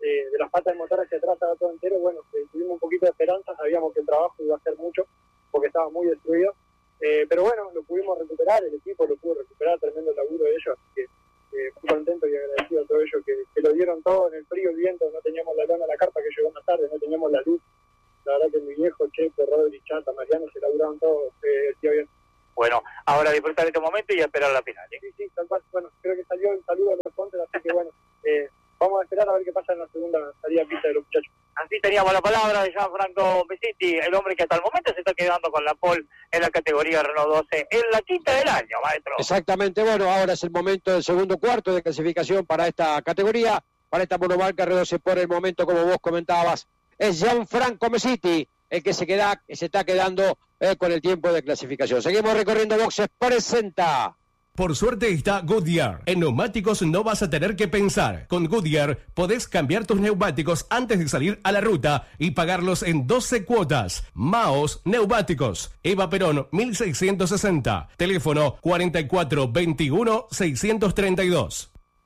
eh, de las patas del motor hacia atrás estaba todo entero, bueno, eh, tuvimos un poquito de esperanza, sabíamos que el trabajo iba a ser mucho, porque estaba muy destruido, eh, pero bueno, lo pudimos recuperar, el equipo lo pudo recuperar, tremendo laburo de ellos, así que eh, muy contento y agradecido a todos ellos que, que lo dieron todo en el frío, el viento, no teníamos la lona, la carpa que llegó más tarde, no teníamos la luz, la verdad que mi viejo, Checo, Rodri, Chata, Mariano se laburaron todos eh, el día bien. Bueno, ahora disfrutar este momento y esperar la final. ¿eh? Sí, sí, tal cual. Bueno, creo que salió el saludo a los Pontes, así que bueno, eh, vamos a esperar a ver qué pasa en la segunda salida de pista de los muchachos. Así teníamos la palabra de Gianfranco Mesiti, el hombre que hasta el momento se está quedando con la pole en la categoría Renault doce, en la quinta del año, maestro. Exactamente, bueno, ahora es el momento del segundo cuarto de clasificación para esta categoría, para esta monomarca R doce por el momento, como vos comentabas, es Gianfranco Mesiti el que se queda, que se está quedando eh, con el tiempo de clasificación. Seguimos recorriendo boxes, presenta. Por suerte está Goodyear. En neumáticos no vas a tener que pensar. Con Goodyear podés cambiar tus neumáticos antes de salir a la ruta y pagarlos en doce cuotas. Maos Neumáticos. Eva Perón, mil seiscientos sesenta. Teléfono cuarenta y cuatro veintiuno seiscientos treinta y dos.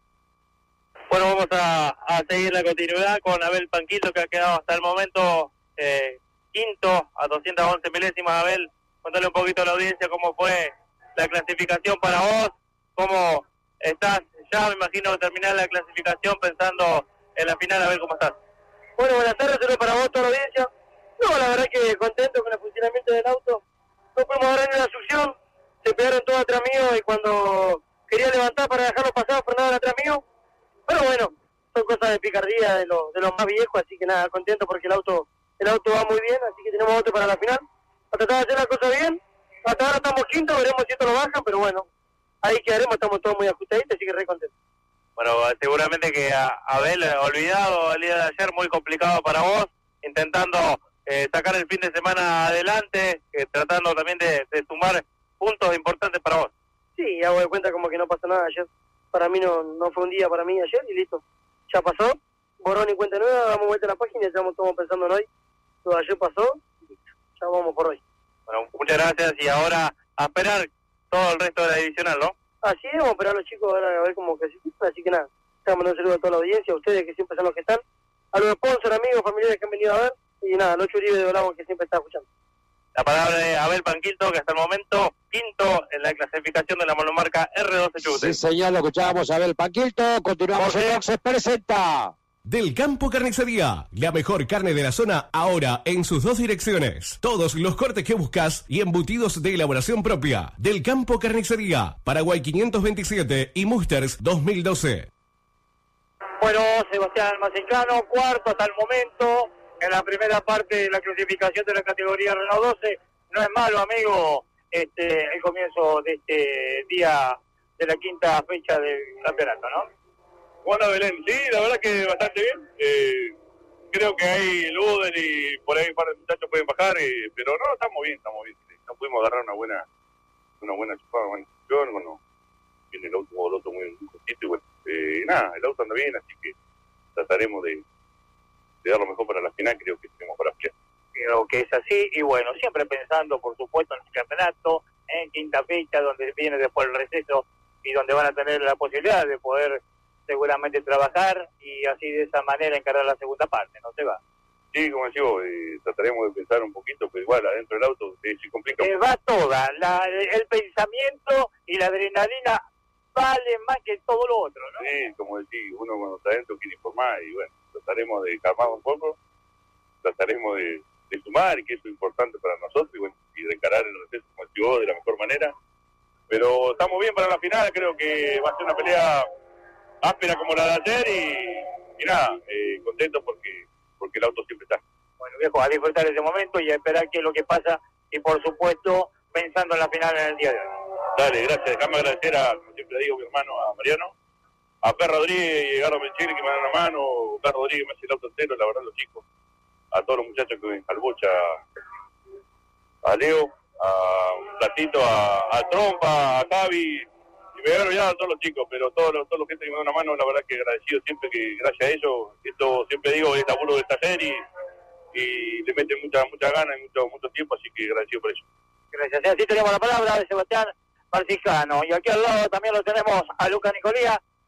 Bueno, vamos a, a seguir la continuidad con Abel Panquito, que ha quedado hasta el momento eh, quinto a doscientas once milésimas. Abel, contale un poquito a la audiencia cómo fue la clasificación para vos, cómo estás ya, me imagino, terminar la clasificación pensando en la final, a ver cómo estás. Bueno, buenas tardes, saludos para vos, toda la audiencia. No, la verdad que contento con el funcionamiento del auto. No pudimos agarrar ni la succión, se pegaron todos atrás mío y cuando quería levantar para dejarlo pasar, frenaban atrás mío. Pero bueno, son cosas de picardía de los de los más viejos, así que nada, contento porque el auto el auto va muy bien, así que tenemos auto para la final. A tratar de hacer las cosas bien. Hasta ahora estamos quintos, veremos si esto lo bajan, pero bueno, ahí quedaremos, estamos todos muy ajustaditos, así que re contentos. Bueno, seguramente que a Abel, olvidado el día de ayer, muy complicado para vos, intentando eh, sacar el fin de semana adelante, eh, tratando también de, de sumar puntos importantes para vos. Sí, hago de cuenta como que no pasó nada ayer. Para mí no, no fue un día para mí ayer y listo. Ya pasó, borrón y cuenta nueva, damos vuelta a la página y ya estamos todos pensando en hoy. Todo ayer pasó, ya vamos por hoy. Bueno, muchas gracias y ahora a esperar todo el resto de la divisional, ¿no? Así es, vamos a esperar a los chicos ahora a ver cómo clasifican, así que nada, estamos mandando un saludo a toda la audiencia, a ustedes que siempre son los que están, a los sponsors, amigos, familiares que han venido a ver, y nada, a los Uribe de Volavo que siempre está escuchando. La palabra de Abel Panquito, que hasta el momento quinto en la clasificación de la monomarca R doce Chubut. Sí, señor, lo escuchábamos a Abel Panquito, continuamos en boxes, presenta. Del Campo Carnicería, la mejor carne de la zona ahora en sus dos direcciones. Todos los cortes que buscas y embutidos de elaboración propia. Del Campo Carnicería, Paraguay quinientos veintisiete y Musters dos mil doce. Bueno, Sebastián Almacencano, cuarto hasta el momento en la primera parte de la clasificación de la categoría Renault doce. No es malo, amigo, este el comienzo de este día de la quinta fecha del campeonato, ¿no? Bueno, Belén, sí, la verdad que bastante bien. Eh, creo que hay Luden y por ahí un par de muchachos pueden bajar, eh, pero no, estamos bien, estamos bien. No pudimos agarrar una buena una buena chupada, una buena posición, bueno, viene el auto, el auto muy, muy cortito y bueno, eh, nada, el auto anda bien, así que trataremos de, de dar lo mejor para la final, creo que tenemos para pelear. Creo que es así, y bueno, siempre pensando, por supuesto, en el campeonato, en quinta fecha, donde viene después el receso y donde van a tener la posibilidad de poder seguramente trabajar y así de esa manera encarar la segunda parte, ¿no se va? Sí, como decía vos, eh, trataremos de pensar un poquito, pero igual adentro del auto eh, se complica. Eh, va toda, la, el pensamiento y la adrenalina vale más que todo lo otro, ¿no? Sí, como decís, uno cuando está adentro quiere informar y bueno, trataremos de calmar un poco, trataremos de, de sumar, que eso es importante para nosotros y bueno, y de encarar el receso, como decís vos, de la mejor manera. Pero estamos bien para la final, creo que va a ser una pelea áspera como la de ayer y, y nada, eh, contento porque porque el auto siempre está. Bueno, viejo, a disfrutar ese momento y a esperar qué es lo que pasa y por supuesto pensando en la final en el día de hoy. Dale, gracias, déjame agradecer a, como siempre digo, mi hermano, a Mariano, a Per Rodríguez y a Edgardo Menchini que me dan una mano, Per Rodríguez me hace el auto entero, la verdad los chicos, a todos los muchachos que ven, al Bocha, a Leo, a Platito, a, a Trompa, a Javi, y me había olvidado a todos los chicos, pero todos los, todos los gente que me dan una mano, la verdad que agradecido siempre que gracias a ellos, esto siempre digo, es laburo del taller y, y le meten mucha mucha ganas y mucho, mucho tiempo, así que agradecido por eso. Gracias. Y así tenemos la palabra de Sebastián Marcijano. Y aquí al lado también lo tenemos a Lucas Nicolía,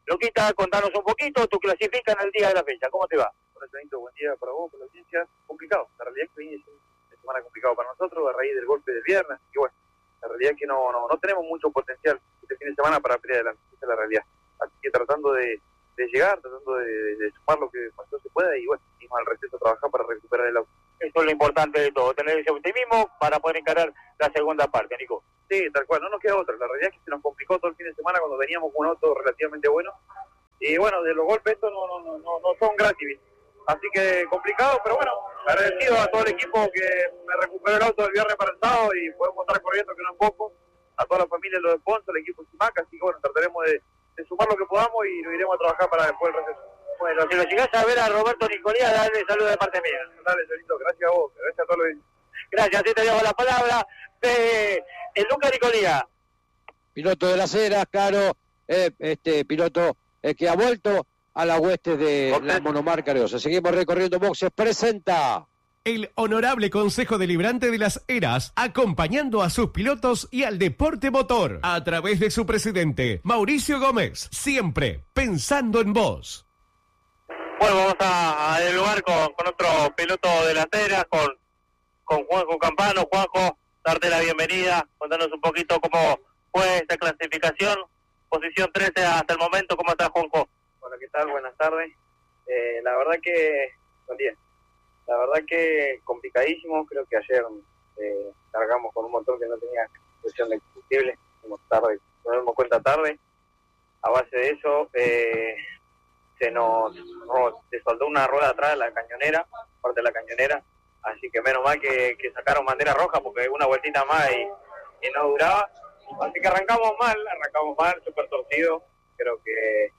Luquita, contanos un poquito, tú clasificas en el día de la fecha, ¿cómo te va? Hola, Chanito, buen día para vos, para la audiencia. Complicado, la realidad es que hoy es una semana complicado para nosotros a raíz del golpe del viernes, y bueno, la realidad es que no, no, no tenemos mucho potencial este fin de semana para pelear adelante, esa es la realidad. Así que tratando de, de llegar, tratando de, de, de sumar lo que más se pueda, y bueno, seguimos al receso a trabajar para recuperar el auto. Eso es lo importante de todo, tener ese optimismo para poder encarar la segunda parte, Nico. Sí, tal cual, no nos queda otra. La realidad es que se nos complicó todo el fin de semana cuando veníamos con un auto relativamente bueno. Y bueno, de los golpes estos no, no, no, no, no son gratis. Así que complicado, pero bueno, agradecido a todo el equipo que me recuperó el auto del viernes para el sábado y podemos estar corriendo, que no es poco. A toda la familia, los de Ponce, el equipo Simaca, así que bueno, trataremos de, de sumar lo que podamos y lo iremos a trabajar para después el receso. Bueno, si lo llegás a ver a Roberto Nicolía, dale saludos de parte mía. Dale, señorito, gracias a vos, gracias a todos los. Gracias, te dejo la palabra de el Luca Nicolía. Piloto de las Heras, claro, eh, este piloto eh, que ha vuelto a la hueste de Boxes. la monomarca Areosa. Seguimos recorriendo boxes, presenta. El Honorable Consejo Deliberante de las Heras, acompañando a sus pilotos y al deporte motor, a través de su presidente, Mauricio Gómez, siempre pensando en vos. Bueno, vamos a, a dialogar con, con otro piloto de las Heras, con, con Juanjo Campano. Juanjo, darte la bienvenida, contanos un poquito cómo fue esta clasificación, posición trece hasta el momento. ¿Cómo estás, Juanjo? Hola, ¿qué tal? Buenas tardes. Eh, la verdad que, buen día. La verdad que complicadísimo. Creo que ayer eh, cargamos con un motor que no tenía presión de combustible. Fuimos tarde, nos dimos cuenta tarde. A base de eso, eh, se nos no, se soldó una rueda atrás de la cañonera, parte de la cañonera. Así que menos mal que, que sacaron bandera roja, porque una vueltita más y, y no duraba. Así que arrancamos mal, arrancamos mal, súper torcido. Creo que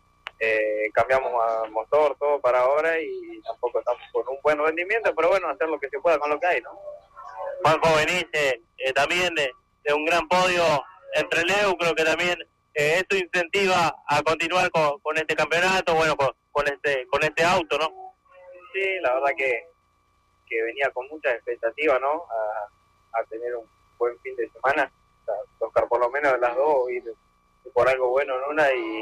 eh, cambiamos a motor, todo para ahora, y tampoco estamos con un buen rendimiento, pero bueno, hacer lo que se pueda con lo que hay, ¿no? Juanjo, venís eh, eh, también de, de un gran podio entre Leu, creo que también eh, esto incentiva a continuar con, con este campeonato, bueno, con, con este con este auto, ¿no? Sí, la verdad que, que venía con muchas expectativas, ¿no? A, a tener un buen fin de semana, o sea, tocar por lo menos las dos, ir por algo bueno en una, y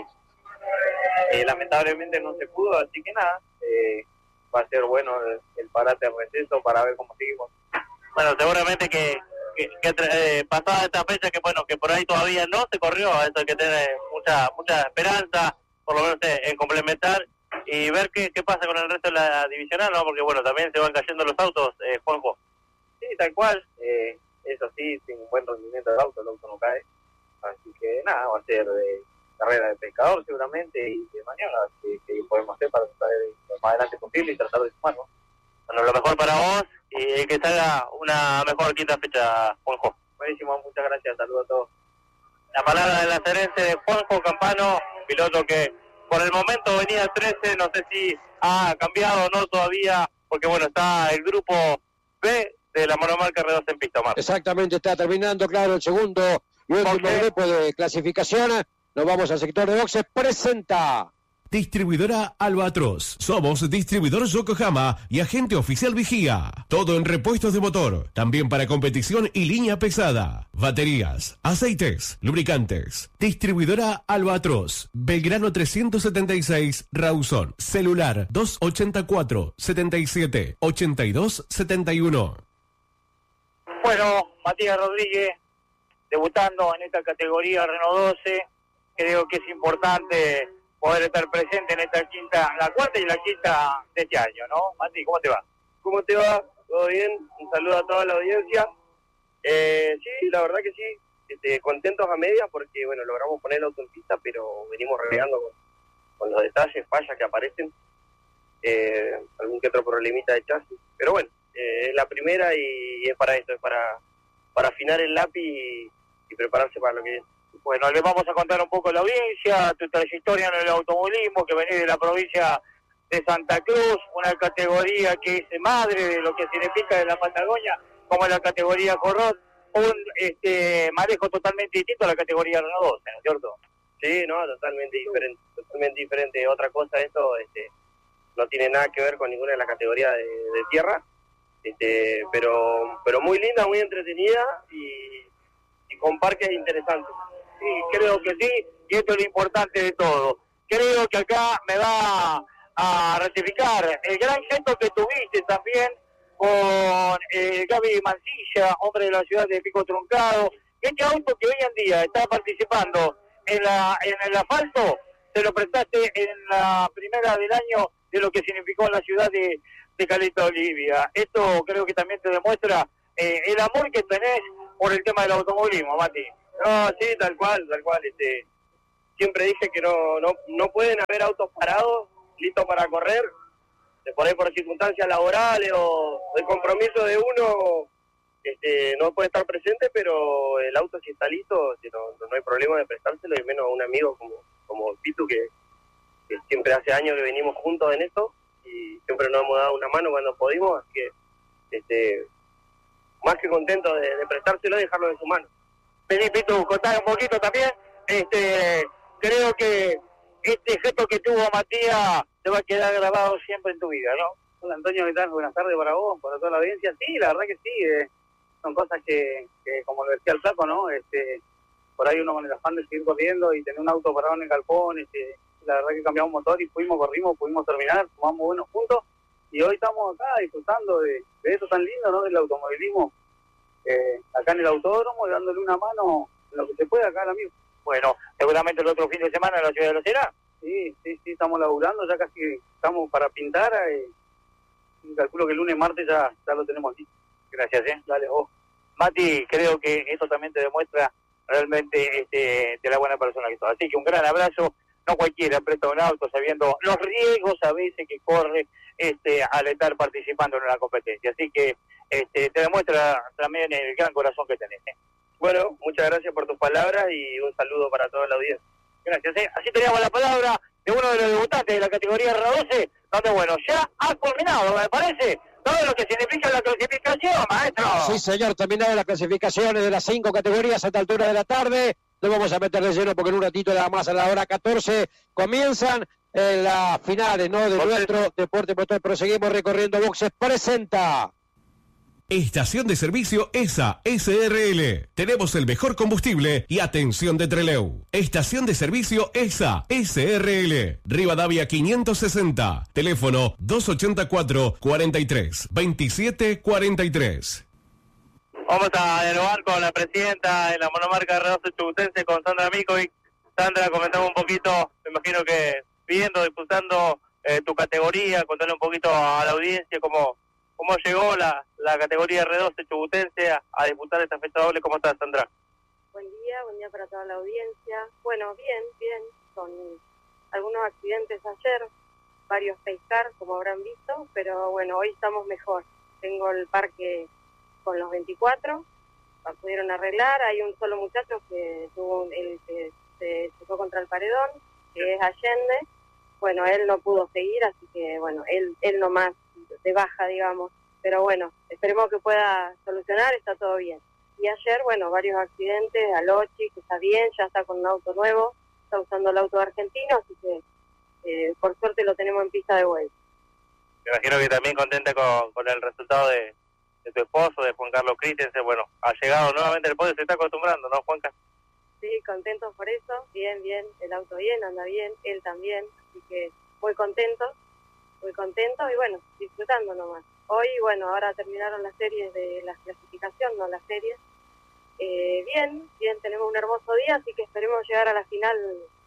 eh, lamentablemente no se pudo, así que nada, eh, va a ser bueno el, el parate de receso para ver cómo seguimos. Bueno, seguramente que, que, que eh, pasada esta fecha, que bueno, que por ahí todavía no se corrió, eso hay que tener mucha mucha esperanza, por lo menos eh, en complementar y ver qué, qué pasa con el resto de la divisional, ¿no? Porque bueno, también se van cayendo los autos, eh, Juanjo. Sí, tal cual, eh, eso sí, sin un buen rendimiento del auto, el auto no cae, así que nada, va a ser de carrera de pescador seguramente y de maniobra que, que podemos hacer para tratar de lo más adelante posible y tratar de sumarnos. Bueno, lo mejor para vos y que salga una mejor quinta fecha, Juanjo. Buenísimo, muchas gracias, saludos a todos. La palabra de la Cerense de Juanjo Campano, piloto que por el momento venía trece, no sé si ha cambiado o no todavía, porque bueno, está el grupo B de la monomarca R dos en pista, Omar. Exactamente, está terminando, claro, el segundo y último grupo de clasificación. Nos vamos al sector de boxes, presenta. Distribuidora Albatros. Somos distribuidor Yokohama y agente oficial Vigía. Todo en repuestos de motor. También para competición y línea pesada. Baterías, aceites, lubricantes. Distribuidora Albatros. Belgrano trescientos setenta y seis, Rawson. Celular dos ochenta y cuatro, setenta y siete, ochenta y dos, setenta y uno. Bueno, Matías Rodríguez, debutando en esta categoría Renault doce. Creo que es importante poder estar presente en esta quinta, la cuarta y la quinta de este año, ¿no? Mati, ¿cómo te va? ¿Cómo te va? ¿Todo bien? Un saludo a toda la audiencia. Eh, sí, la verdad que sí, este, contentos a medias porque, bueno, logramos poner el auto en pista, pero venimos regando con, con los detalles, fallas que aparecen, eh, algún que otro problemita de chasis, pero bueno, eh, es la primera y, y es para esto, es para, para afinar el lápiz y, y prepararse para lo que viene. Bueno, le vamos a contar un poco a la audiencia, tu trayectoria en el automovilismo, que venís de la provincia de Santa Cruz, una categoría que es madre de lo que significa de la Patagonia, como la categoría Corrot, un este, manejo totalmente distinto a la categoría Renault doce, ¿no es cierto? Sí, no, totalmente diferente, totalmente diferente. Otra cosa, esto este, no tiene nada que ver con ninguna de las categorías de, de tierra, este, pero pero muy linda, muy entretenida y, y con parques interesantes. Sí, creo que sí, y esto es lo importante de todo. creo que acá me va a ratificar el gran gesto que tuviste también con eh, Gaby Mancilla, hombre de la ciudad de Pico Truncado. Este auto que hoy en día está participando en, la, en el asfalto, se lo prestaste en la primera del año de lo que significó en la ciudad de, de Caleta Olivia. Esto creo que también te demuestra eh, el amor que tenés por el tema del automovilismo, Mati. No, sí, tal cual, tal cual. Este, siempre dije que no, no, no pueden haber autos parados, listos para correr, de por ahí por circunstancias laborales o de compromiso de uno, este, no puede estar presente, pero el auto si está listo, si no, no hay problema de prestárselo, y menos a un amigo como, como Pitu, que, que siempre hace años que venimos juntos en esto, y siempre nos hemos dado una mano cuando pudimos, así que este, más que contento de, de prestárselo y dejarlo en su mano. Vení, Pitu, contar un poquito también. Este, creo que este gesto que tuvo Matías te va a quedar grabado siempre en tu vida, ¿no? Hola Antonio, ¿qué tal? Buenas tardes para vos, para toda la audiencia. Sí, la verdad que sí, eh, son cosas que, que, como lo decía el flaco, ¿no? Este, por ahí uno con el afán de seguir corriendo y tener un auto parado en el galpón, este, la verdad que cambiamos motor y fuimos, corrimos, pudimos terminar, fumamos buenos juntos, y hoy estamos acá disfrutando de, de eso tan lindo, ¿no? Del automovilismo, eh, acá en el autódromo, y dándole una mano en lo que se puede acá al amigo. Bueno, seguramente el otro fin de semana en la ciudad de La Será. Sí, sí, sí, estamos laburando, ya casi estamos para pintar, eh, y calculo que el lunes, martes ya, ya lo tenemos aquí. Gracias, ¿eh? Dale, vos. Mati, creo que esto también te demuestra realmente este, de la buena persona que sos. Así que un gran abrazo. No cualquiera presta un auto sabiendo los riesgos a veces que corre este, al estar participando en una competencia. Así que este, te demuestra también el gran corazón que tenés, ¿eh? Bueno, muchas gracias por tus palabras y un saludo para toda la audiencia. Gracias, ¿eh? Así teníamos la palabra de uno de los debutantes de la categoría R doce, donde, bueno, ya ha culminado, me parece, todo lo que significa la clasificación, maestro. Sí, señor, terminaron las clasificaciones de las cinco categorías a esta altura de la tarde. No vamos a meter de lleno porque en un ratito, nada más a la hora catorce, comienzan eh, las finales, ¿no? De nuestro deporte motor. Proseguimos recorriendo boxes. Presenta Estación de servicio E S A S R L. Tenemos el mejor combustible y atención de Trelew. Estación de servicio E S A S R L. Rivadavia quinientos sesenta. Teléfono dos ochenta y cuatro, cuarenta y tres, veintisiete cuarenta y tres. Vamos a dialogar con la presidenta de la monomarca R doce Chubutense, con Sandra Mikovic. Sandra, comentamos un poquito, me imagino que viendo, disputando eh, tu categoría, contarle un poquito a la audiencia cómo, cómo llegó la, la categoría R doce Chubutense a, a disputar esta fecha doble. ¿Cómo estás, Sandra? Buen día, buen día para toda la audiencia. Bueno, bien, bien, con algunos accidentes ayer, varios face cars, como habrán visto, pero bueno, hoy estamos mejor. Tengo el parque con los veinticuatro, pudieron arreglar. Hay un solo muchacho que tuvo el que se chocó contra el paredón, que es Allende. Bueno, él no pudo seguir, así que bueno, él él nomás de baja, digamos, pero bueno, esperemos que pueda solucionar, está todo bien. Y ayer, bueno, varios accidentes, Alochi, que está bien, ya está con un auto nuevo, está usando el auto argentino, así que eh, por suerte lo tenemos en pista de vuelta. Me imagino que también contenta con, con el resultado de de tu esposo, de Juan Carlos Christensen. Bueno, ha llegado nuevamente el podio, se está acostumbrando, ¿no, Juanca? Sí, contentos por eso, bien, bien, el auto bien, anda bien, él también, así que muy contento, muy contento y bueno, disfrutando nomás. Hoy, bueno, ahora terminaron las series de la clasificación, no las series. Eh, bien, bien, tenemos un hermoso día, así que esperemos llegar a la final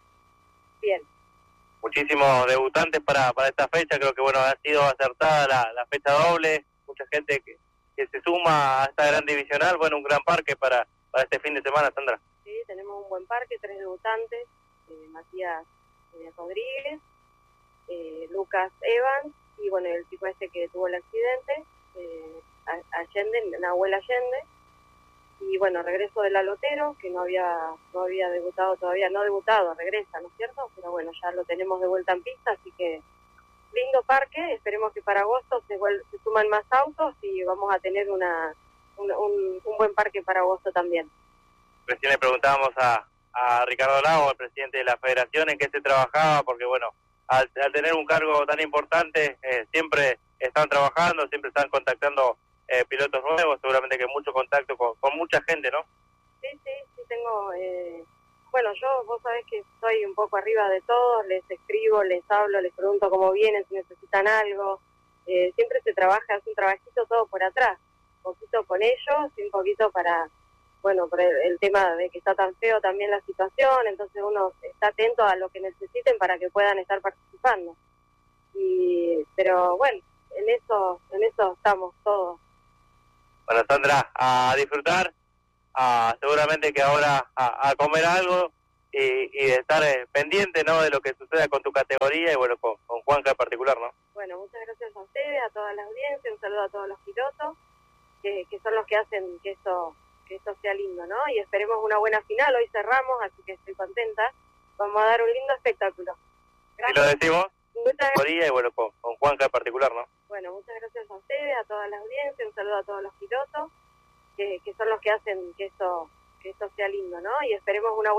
bien. Muchísimos debutantes para, para esta fecha, creo que bueno, ha sido acertada la, la fecha doble, mucha gente que que se suma a esta gran divisional. Bueno, un gran parque para, para este fin de semana, Sandra. Sí, tenemos un buen parque, tres debutantes, eh, Matías eh, Rodríguez, eh, Lucas Evans, y bueno, el chico este que tuvo el accidente, eh, Allende, Nahuel Allende, y bueno, regreso del Alotero, que no había no había debutado todavía, no debutado, regresa, ¿no es cierto? Pero bueno, ya lo tenemos de vuelta en pista, así que lindo parque, esperemos que para agosto se, se suman más autos y vamos a tener una un, un, un buen parque para agosto también. Recién le preguntábamos a, a Ricardo Lago, el presidente de la federación, en qué se trabajaba, porque bueno, al, al tener un cargo tan importante, eh, siempre están trabajando, siempre están contactando eh, pilotos nuevos, seguramente que mucho contacto con, con mucha gente, ¿no? Sí, sí, sí, tengo, eh, bueno, yo, vos sabés que estoy un poco arriba de todos, les escribo, les hablo, les pregunto cómo vienen, si necesitan algo. Eh, siempre se trabaja, es un trabajito todo por atrás, un poquito con ellos y un poquito para, bueno, por el, el tema de que está tan feo también la situación, entonces uno está atento a lo que necesiten para que puedan estar participando. Y, pero bueno, en eso, en eso estamos todos. Bueno, Sandra, a disfrutar, a, seguramente que ahora a, a comer algo y, y de estar eh, pendiente, ¿no?, de lo que suceda con tu categoría y bueno, con, con Juanca en particular, ¿no? Bueno, muchas gracias a ustedes, a toda la audiencia, un saludo a todos los pilotos, que, que son los que hacen que esto, que esto sea lindo, ¿no? Y esperemos una buena final, hoy cerramos, así que estoy contenta, vamos a dar un lindo espectáculo. Gracias. Y lo decimos, muchas gracias. Y bueno, con, con Juanca en particular, ¿no? Bueno, muchas gracias a ustedes, a toda la audiencia, un saludo a todos los pilotos, que, que son los que hacen que esto, que esto sea lindo, ¿no? Y esperemos una buena